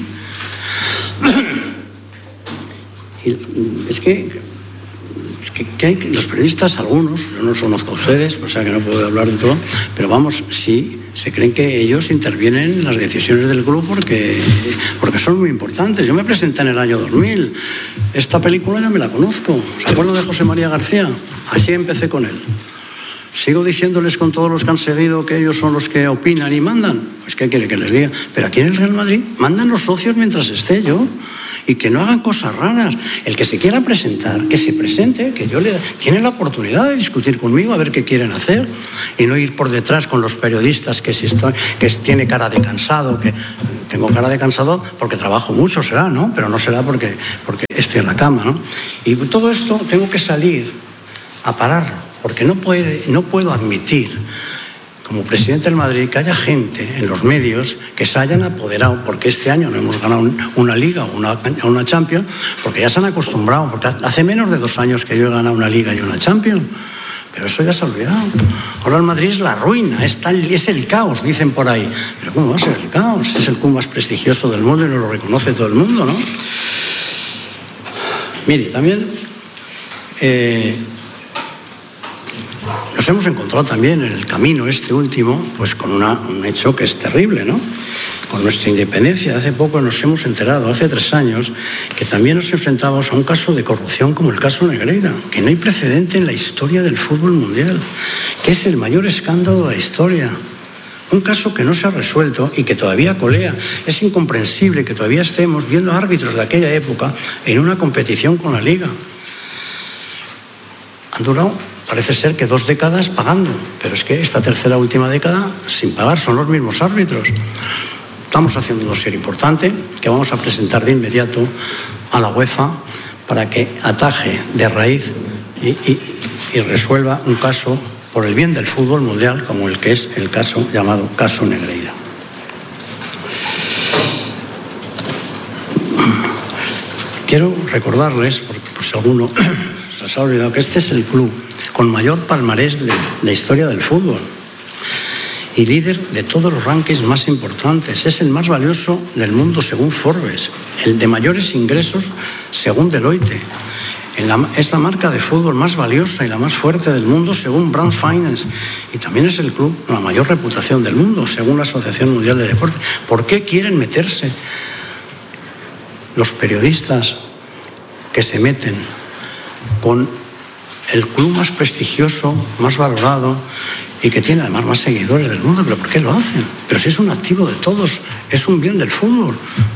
Y es que... Que, que hay, los periodistas, algunos, yo no los conozco a ustedes, o sea que no puedo hablar de todo, pero vamos, sí, se creen que ellos intervienen en las decisiones del club porque, porque son muy importantes. Yo me presenté en el año dos mil, esta película ya me la conozco, ¿se acuerdan de José María García? Así empecé con él. Sigo diciéndoles con todos los que han seguido que ellos son los que opinan y mandan. Pues ¿qué quiere que les diga? Pero aquí en el Real Madrid mandan los socios mientras esté yo. Y que no hagan cosas raras. El que se quiera presentar, que se presente, que yo le... Tiene la oportunidad de discutir conmigo a ver qué quieren hacer y no ir por detrás con los periodistas que si estoy, que tiene cara de cansado, que tengo cara de cansado porque trabajo mucho, será, ¿no? Pero no será porque, porque estoy en la cama, ¿no? Y todo esto tengo que salir a pararlo, porque no, puede, no puedo admitir, como presidente del Madrid, que haya gente en los medios que se hayan apoderado, porque este año no hemos ganado una Liga o una, una Champions, porque ya se han acostumbrado, porque hace menos de dos años que yo he ganado una Liga y una Champions, pero eso ya se ha olvidado. Ahora el Madrid es la ruina, es, tal, es el caos, dicen por ahí. Pero ¿cómo va a ser el caos? Es el club más prestigioso del mundo y nos lo reconoce todo el mundo, ¿no? Mire, también... Eh, Nos hemos encontrado también en el camino este último, pues con una, un hecho que es terrible, ¿no? Con nuestra independencia. Hace poco nos hemos enterado, hace tres años, que también nos enfrentamos a un caso de corrupción como el caso Negreira, que no hay precedente en la historia del fútbol mundial, que es el mayor escándalo de la historia. Un caso que no se ha resuelto y que todavía colea. Es incomprensible que todavía estemos viendo árbitros de aquella época en una competición con la Liga. Han durado... Parece ser que dos décadas pagando, pero es que esta tercera última década sin pagar son los mismos árbitros. Estamos haciendo un dossier importante que vamos a presentar de inmediato a la UEFA para que ataje de raíz y, y, y resuelva un caso por el bien del fútbol mundial como el que es el caso llamado caso Negreira. Quiero recordarles, porque por si alguno se les ha olvidado, que este es el club con mayor palmarés de la historia del fútbol y líder de todos los rankings más importantes. Es el más valioso del mundo según Forbes, el de mayores ingresos según Deloitte. Es la marca de fútbol más valiosa y la más fuerte del mundo según Brand Finance, y también es el club con la mayor reputación del mundo según la Asociación Mundial de Deporte. ¿Por qué quieren meterse los periodistas que se meten con el club más prestigioso, más valorado y que tiene además más seguidores del mundo? ¿Pero por qué lo hacen? Pero si es un activo de todos, es un bien del fútbol.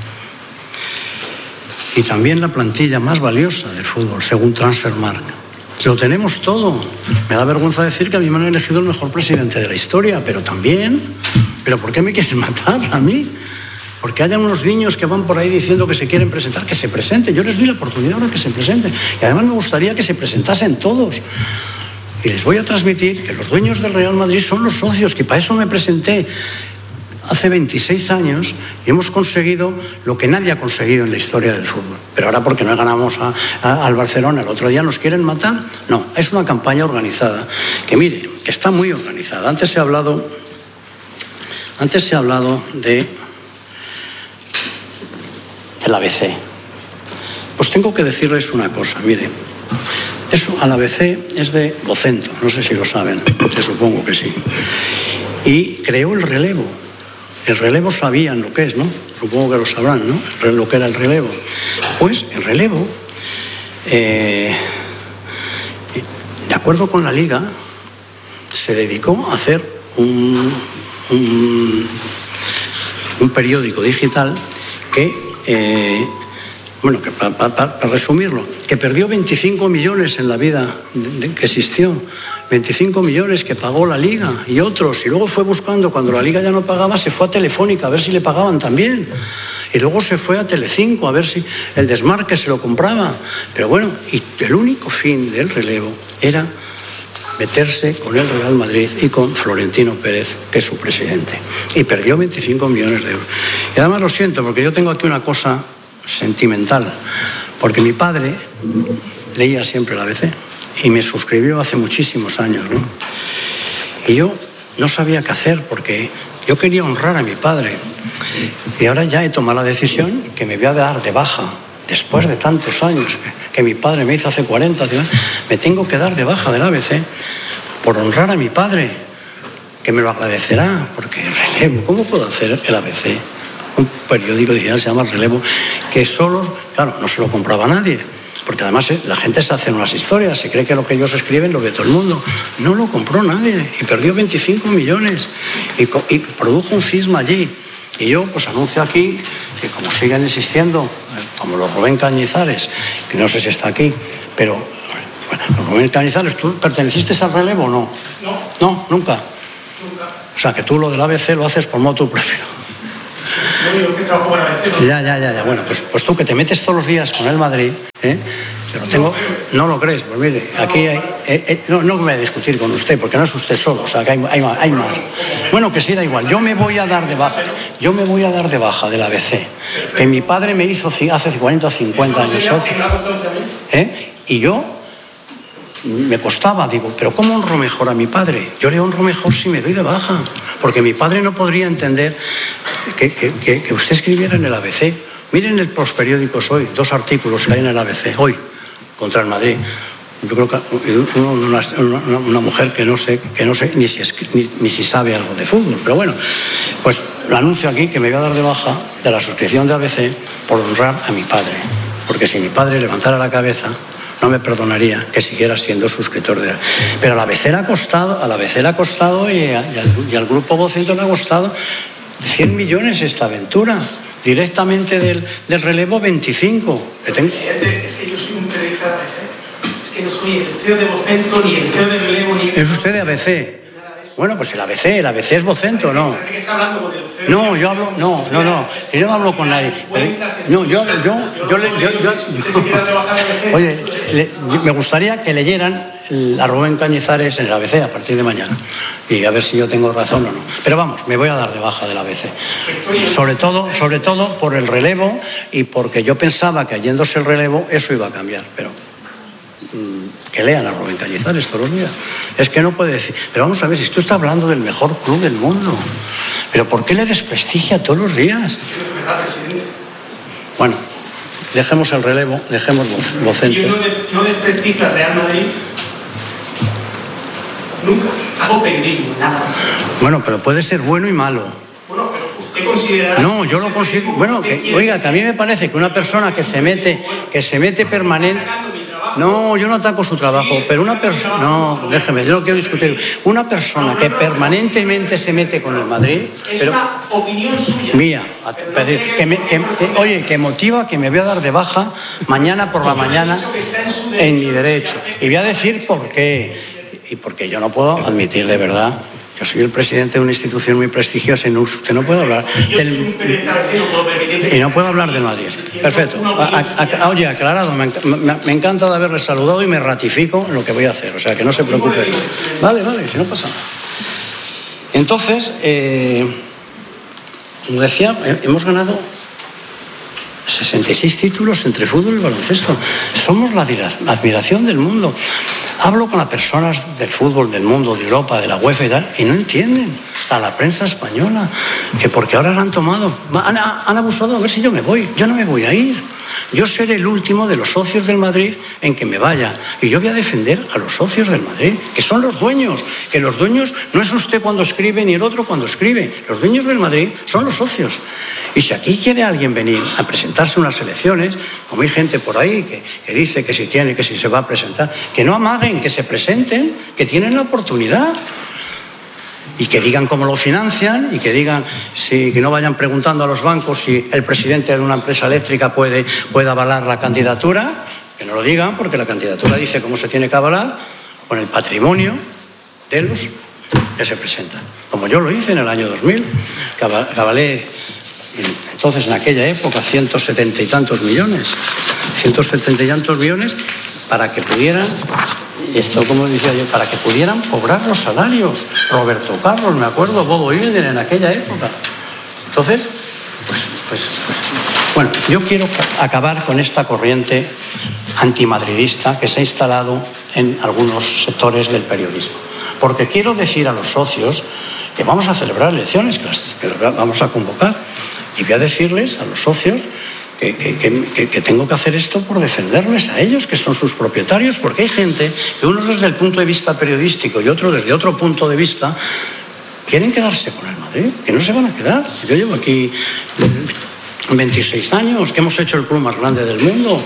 Y también la plantilla más valiosa del fútbol, según Transfermarkt. Lo tenemos todo. Me da vergüenza decir que a mí me han elegido el mejor presidente de la historia, pero también... ¿Pero por qué me quieren matar a mí? Porque haya unos niños que van por ahí diciendo que se quieren presentar, que se presenten. Yo les doy la oportunidad ahora que se presenten. Y además me gustaría que se presentasen todos. Y les voy a transmitir que los dueños del Real Madrid son los socios, que para eso me presenté hace veintiséis años y hemos conseguido lo que nadie ha conseguido en la historia del fútbol. Pero ahora porque no ganamos a, a, al Barcelona, el otro día nos quieren matar. No, es una campaña organizada, que mire, que está muy organizada. Antes se ha hablado, antes se ha hablado de... el A B C. Pues tengo que decirles una cosa, mire, eso al A B C es de Vocento, no sé si lo saben, te supongo que sí, y creó el relevo. El relevo sabían lo que es, ¿no? Supongo que lo sabrán, ¿no? Lo que era el relevo. Pues el relevo, eh, de acuerdo con la Liga, se dedicó a hacer un, un, un periódico digital que, eh, bueno, que para, para, para resumirlo, que perdió veinticinco millones en la vida de, de, que existió, veinticinco millones que pagó la Liga y otros, y luego fue buscando, cuando la Liga ya no pagaba, se fue a Telefónica a ver si le pagaban también, y luego se fue a Telecinco a ver si el desmarque se lo compraba, pero bueno, y el único fin del relevo era meterse con el Real Madrid y con Florentino Pérez, que es su presidente, y perdió veinticinco millones de euros. Y además lo siento, porque yo tengo aquí una cosa sentimental, porque mi padre leía siempre la A B C y me suscribió hace muchísimos años, ¿no? Y yo no sabía qué hacer, porque yo quería honrar a mi padre, y ahora ya he tomado la decisión que me voy a dar de baja después de tantos años que, que mi padre me hizo hace cuarenta, me tengo que dar de baja del A B C por honrar a mi padre, que me lo agradecerá, porque el relevo, ¿cómo puedo hacer el A B C? Un periódico digital se llama El Relevo, que solo, claro, no se lo compraba nadie, porque además la gente se hace unas historias, se cree que lo que ellos escriben lo ve todo el mundo. No lo compró nadie y perdió veinticinco millones y, y produjo un cisma allí. Y yo pues anuncio aquí que, como siguen existiendo, como los Rubén Cañizares, que no sé si está aquí, pero bueno, los Rubén Cañizares, ¿tú perteneciste al Relevo o no? No. No, nunca. Nunca. O sea, que tú lo del A B C lo haces por motu propio. Ya, ya, ya, ya. Bueno, pues, pues tú que te metes todos los días con el Madrid, ¿eh? Yo no tengo, no lo crees, pues mire, aquí hay, eh, eh, no, no voy a discutir con usted, porque no es usted solo, o sea, que hay, hay, hay más. Bueno, que sí, da igual, yo me voy a dar de baja, yo me voy a dar de baja del A B C, que mi padre me hizo hace cuarenta o cincuenta años, ¿eh? Y yo me costaba, digo, pero ¿cómo honro mejor a mi padre? Yo le honro mejor si me doy de baja, porque mi padre no podría entender que, que, que, que usted escribiera en el A B C. Miren los periódicos hoy, dos artículos que hay en el A B C, hoy, contra el Madrid. Yo creo que una, una, una mujer que no sé, que no sé ni, si es, ni, ni si sabe algo de fútbol, pero bueno, pues lo anuncio aquí que me voy a dar de baja de la suscripción de A B C por honrar a mi padre, porque si mi padre levantara la cabeza no me perdonaría que siguiera siendo suscriptor de él. Pero a la A B C le ha costado, a la A B C le ha costado y, a, y, al, y al grupo Vocento le ha costado cien millones esta aventura. Directamente del, del relevo veinticinco. Presidente, es que yo soy un periodista de A B C. Es que no soy el C E O de Vocento, ni el C E O del relevo, ni el... ¿Es usted de A B C? Bueno, pues el A B C, el A B C es Vocento, ¿no? No, yo hablo, no, no, no, yo no hablo con nadie. No, yo, yo, yo, yo, yo, yo oye, le, me gustaría que leyeran a Rubén Cañizares en el A B C a partir de mañana y a ver si yo tengo razón o no. Pero vamos, me voy a dar de baja del A B C. Sobre todo, sobre todo por el relevo y porque yo pensaba que yéndose el relevo eso iba a cambiar, pero que lean a Rubén Cañizares todos los días. Es que no puede decir, pero vamos a ver, si tú estás hablando del mejor club del mundo, pero ¿por qué le desprestigia todos los días? Bueno, dejemos el relevo, dejemos Vocento. Yo no, no desprestigio al Real Madrid nunca, hago periodismo, nada más. Bueno, pero puede ser bueno y malo. Bueno, pero usted considera... No, yo lo considero... Bueno, que, oiga, que a mí me parece que una persona que se mete, que se mete permanente... No, yo no ataco su trabajo, pero una persona... No, déjeme, yo no quiero discutir. Una persona que permanentemente se mete con el Madrid... Es pero, una opinión suya. Mía, que me, que, que, oye, que motiva que me voy a dar de baja mañana por la mañana en mi derecho. Y voy a decir por qué. Y porque yo no puedo admitir de verdad... Yo soy el presidente de una institución muy prestigiosa y no, usted no puede hablar del... Y no puedo hablar del Madrid. Perfecto. A, a, a, oye, aclarado, me, me, me encanta de haberle saludado y me ratifico en lo que voy a hacer. O sea, que no se preocupe. Vale, vale, si no pasa nada. Entonces, eh, como decía, hemos ganado sesenta y seis títulos entre fútbol y baloncesto. Somos la, la admiración del mundo. Hablo con las personas del fútbol, del mundo, de Europa, de la UEFA y tal, y no entienden. a la prensa española, que porque ahora la han tomado, han, han abusado, a ver si yo me voy, yo no me voy a ir. Yo seré el último de los socios del Madrid en que me vaya. Y yo voy a defender a los socios del Madrid, que son los dueños. Que los dueños no es usted cuando escribe ni el otro cuando escribe. Los dueños del Madrid son los socios. Y si aquí quiere alguien venir a presentarse unas elecciones, como hay gente por ahí que, que dice que si tiene, que si se va a presentar, que no amaguen, que se presenten, que tienen la oportunidad. Y que digan cómo lo financian y que digan, si, que no vayan preguntando a los bancos si el presidente de una empresa eléctrica puede, puede avalar la candidatura, que no lo digan porque la candidatura dice cómo se tiene que avalar con el patrimonio de los que se presentan. Como yo lo hice en el año dos mil, que avalé entonces en aquella época ciento setenta y tantos millones, ciento setenta y tantos millones para que pudieran... Esto, como decía yo, para que pudieran cobrar los salarios. Roberto Carlos, me acuerdo, Bobo Hilder en aquella época. Entonces, pues, pues, pues, bueno, yo quiero acabar con esta corriente antimadridista que se ha instalado en algunos sectores del periodismo. Porque quiero decir a los socios que vamos a celebrar elecciones, que las, que las vamos a convocar, y voy a decirles a los socios Que, que, que, que tengo que hacer esto por defenderles a ellos, que son sus propietarios, porque hay gente que uno desde el punto de vista periodístico y otro desde otro punto de vista quieren quedarse con el Madrid, que no se van a quedar. Yo llevo aquí veintiséis años, que hemos hecho el club más grande del mundo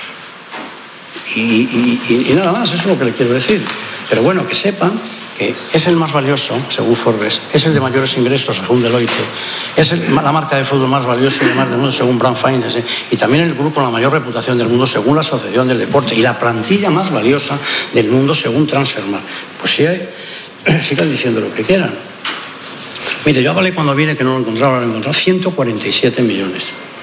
y, y, y, y nada más, eso es lo que le quiero decir. Pero bueno, que sepan que es el más valioso, según Forbes, es el de mayores ingresos, según Deloitte, es el, la marca de fútbol más valiosa y de más del mundo, según Brand Finance, y también el grupo con la mayor reputación del mundo, según la Asociación del Deporte, y la plantilla más valiosa del mundo, según Transfermarkt. Pues sí, sigan diciendo lo que quieran. Mire, yo hablé cuando vine que no lo encontraba, lo encontraba ciento cuarenta y siete millones.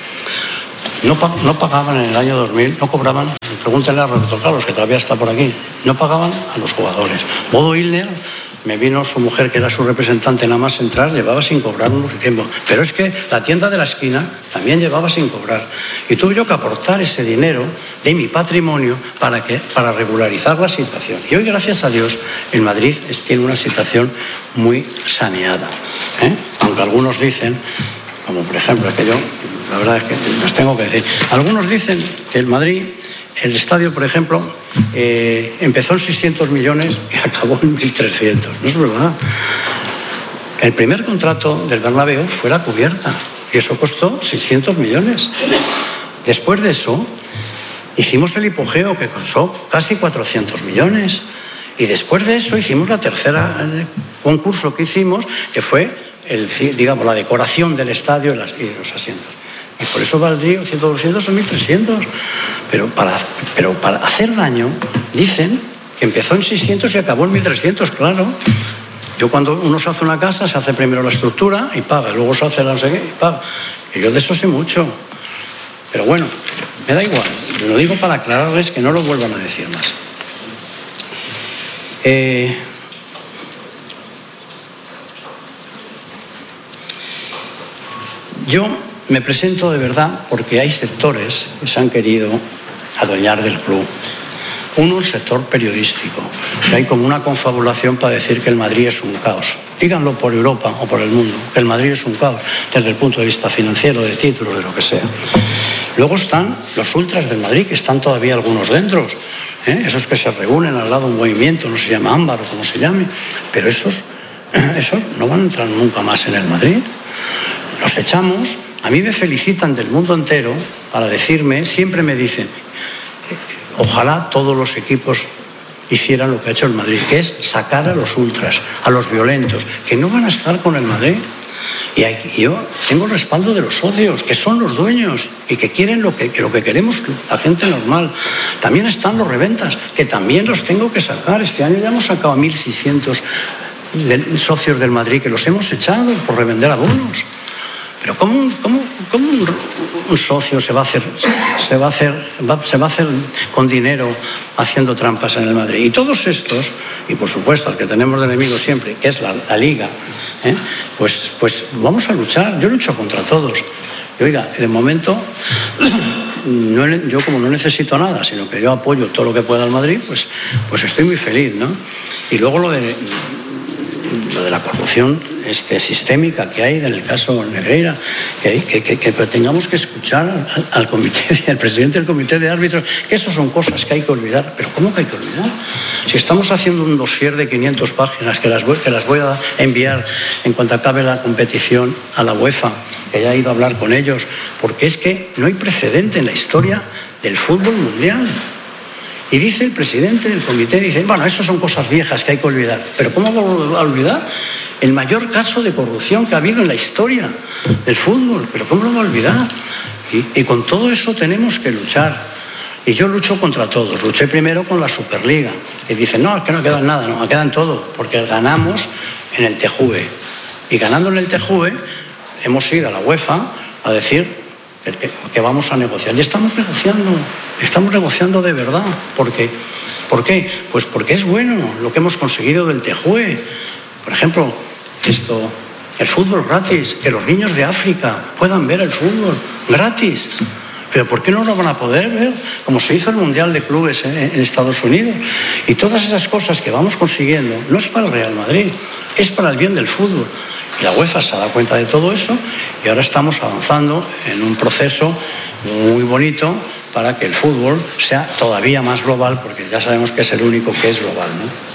No, no pagaban en el año dos mil, no cobraban, pregúntenle a Roberto Carlos, que todavía está por aquí, no pagaban a los jugadores. Bodo Hilder, me vino su mujer, que era su representante nada más entrar, llevaba sin cobrar un tiempo. Pero es que la tienda de la esquina también llevaba sin cobrar. Y tuve yo que aportar ese dinero de mi patrimonio para, que, para regularizar la situación. Y hoy, gracias a Dios, en Madrid tiene una situación muy saneada. ¿eh? Aunque algunos dicen, como por ejemplo, que yo, la verdad es que les tengo que decir, algunos dicen que el Madrid, el estadio, por ejemplo, eh, empezó en seiscientos millones y acabó en mil trescientos. No es verdad. El primer contrato del Bernabéu fue la cubierta y eso costó seiscientos millones. Después de eso, hicimos el hipogeo, que costó casi cuatrocientos millones. Y después de eso hicimos la tercera concurso que hicimos, que fue el, digamos, la decoración del estadio y, las, y los asientos. Y por eso valdría ciento, doscientos o mil trescientos. Pero para, pero para hacer daño, dicen que empezó en seiscientos y acabó en mil trescientos, claro. Yo cuando uno se hace una casa, se hace primero la estructura y paga, luego se hace la no sé qué y paga. Y yo de eso sé mucho. Pero bueno, me da igual. Lo digo para aclararles que no lo vuelvan a decir más. Eh... Yo me presento de verdad porque hay sectores que se han querido adueñar del club. Uno, el sector periodístico, que hay como una confabulación para decir que el Madrid es un caos. Díganlo por Europa o por el mundo, que el Madrid es un caos desde el punto de vista financiero, de títulos, de lo que sea. Luego están los ultras del Madrid, que están todavía algunos dentro, ¿eh? Esos que se reúnen al lado de un movimiento, no se llama Ámbar o como se llame, pero esos, esos no van a entrar nunca más en el Madrid. Los echamos, a mí me felicitan del mundo entero para decirme, siempre me dicen, ojalá todos los equipos hicieran lo que ha hecho el Madrid, que es sacar a los ultras, a los violentos, que no van a estar con el Madrid. Y hay, yo tengo el respaldo de los socios, que son los dueños y que quieren lo que, que lo que queremos la gente normal. También están los reventas, que también los tengo que sacar. Este año ya hemos sacado a mil seiscientos de socios del Madrid que los hemos echado por revender abonos. Pero ¿cómo, un, cómo, cómo un, un socio se va a hacer, se va a hacer, va, se va a hacer con dinero haciendo trampas en el Madrid? Y todos estos, y por supuesto el que tenemos de enemigo siempre, que es la, la Liga, ¿eh? pues, pues vamos a luchar. Yo lucho contra todos. Y oiga, de momento, no, yo como no necesito nada, sino que yo apoyo todo lo que pueda al Madrid, pues, pues estoy muy feliz, ¿no? Y luego lo de lo de la corrupción este, sistémica que hay en el caso Negreira, que, que, que, que tengamos que escuchar al, al comité, al presidente del comité de árbitros, que eso son cosas que hay que olvidar. ¿Pero cómo que hay que olvidar? Si estamos haciendo un dossier de quinientas páginas que las, voy, que las voy a enviar en cuanto acabe la competición a la UEFA, que ya he ido a hablar con ellos, porque es que no hay precedente en la historia del fútbol mundial. Y dice el presidente del comité, dice, bueno, eso son cosas viejas que hay que olvidar. ¿Pero cómo va a olvidar el mayor caso de corrupción que ha habido en la historia del fútbol? ¿Pero cómo lo va a olvidar? Y, y con todo eso tenemos que luchar. Y yo lucho contra todos. Luché primero con la Superliga. Y dicen, no, es que no queda nada, no, quedan todo, porque ganamos en el T J U E. Y ganando en el T J U E, hemos ido a la UEFA a decir que, que vamos a negociar. Y estamos negociando, estamos negociando de verdad. ¿Por qué? ¿Por qué? Pues porque es bueno lo que hemos conseguido del T J U E. Por ejemplo, esto, el fútbol gratis, que los niños de África puedan ver el fútbol gratis. Pero ¿por qué no lo van a poder ver? Como se hizo el Mundial de Clubes en Estados Unidos. Y todas esas cosas que vamos consiguiendo no es para el Real Madrid, es para el bien del fútbol. Y la UEFA se ha dado cuenta de todo eso y ahora estamos avanzando en un proceso muy bonito para que el fútbol sea todavía más global, porque ya sabemos que es el único que es global, ¿no?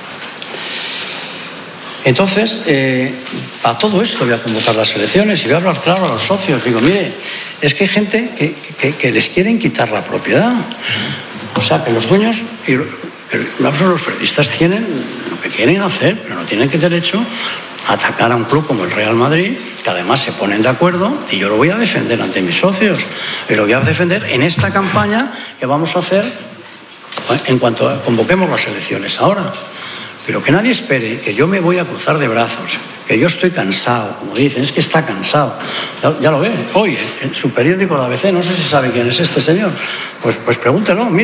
Entonces, eh, a todo esto voy a convocar las elecciones y voy a hablar claro a los socios. Digo, mire, es que hay gente que, que, que les quieren quitar la propiedad. O sea, que los dueños y los periodistas tienen lo que quieren hacer, pero no tienen que derecho a atacar a un club como el Real Madrid, que además se ponen de acuerdo, y yo lo voy a defender ante mis socios. Y lo voy a defender en esta campaña que vamos a hacer en cuanto convoquemos las elecciones ahora. Pero que nadie espere que yo me voy a cruzar de brazos, que yo estoy cansado, como dicen, es que está cansado. Ya, ya lo ve, hoy en su periódico, la A B C, no sé si sabe quién es este señor, pues, pues pregúntelo, mire.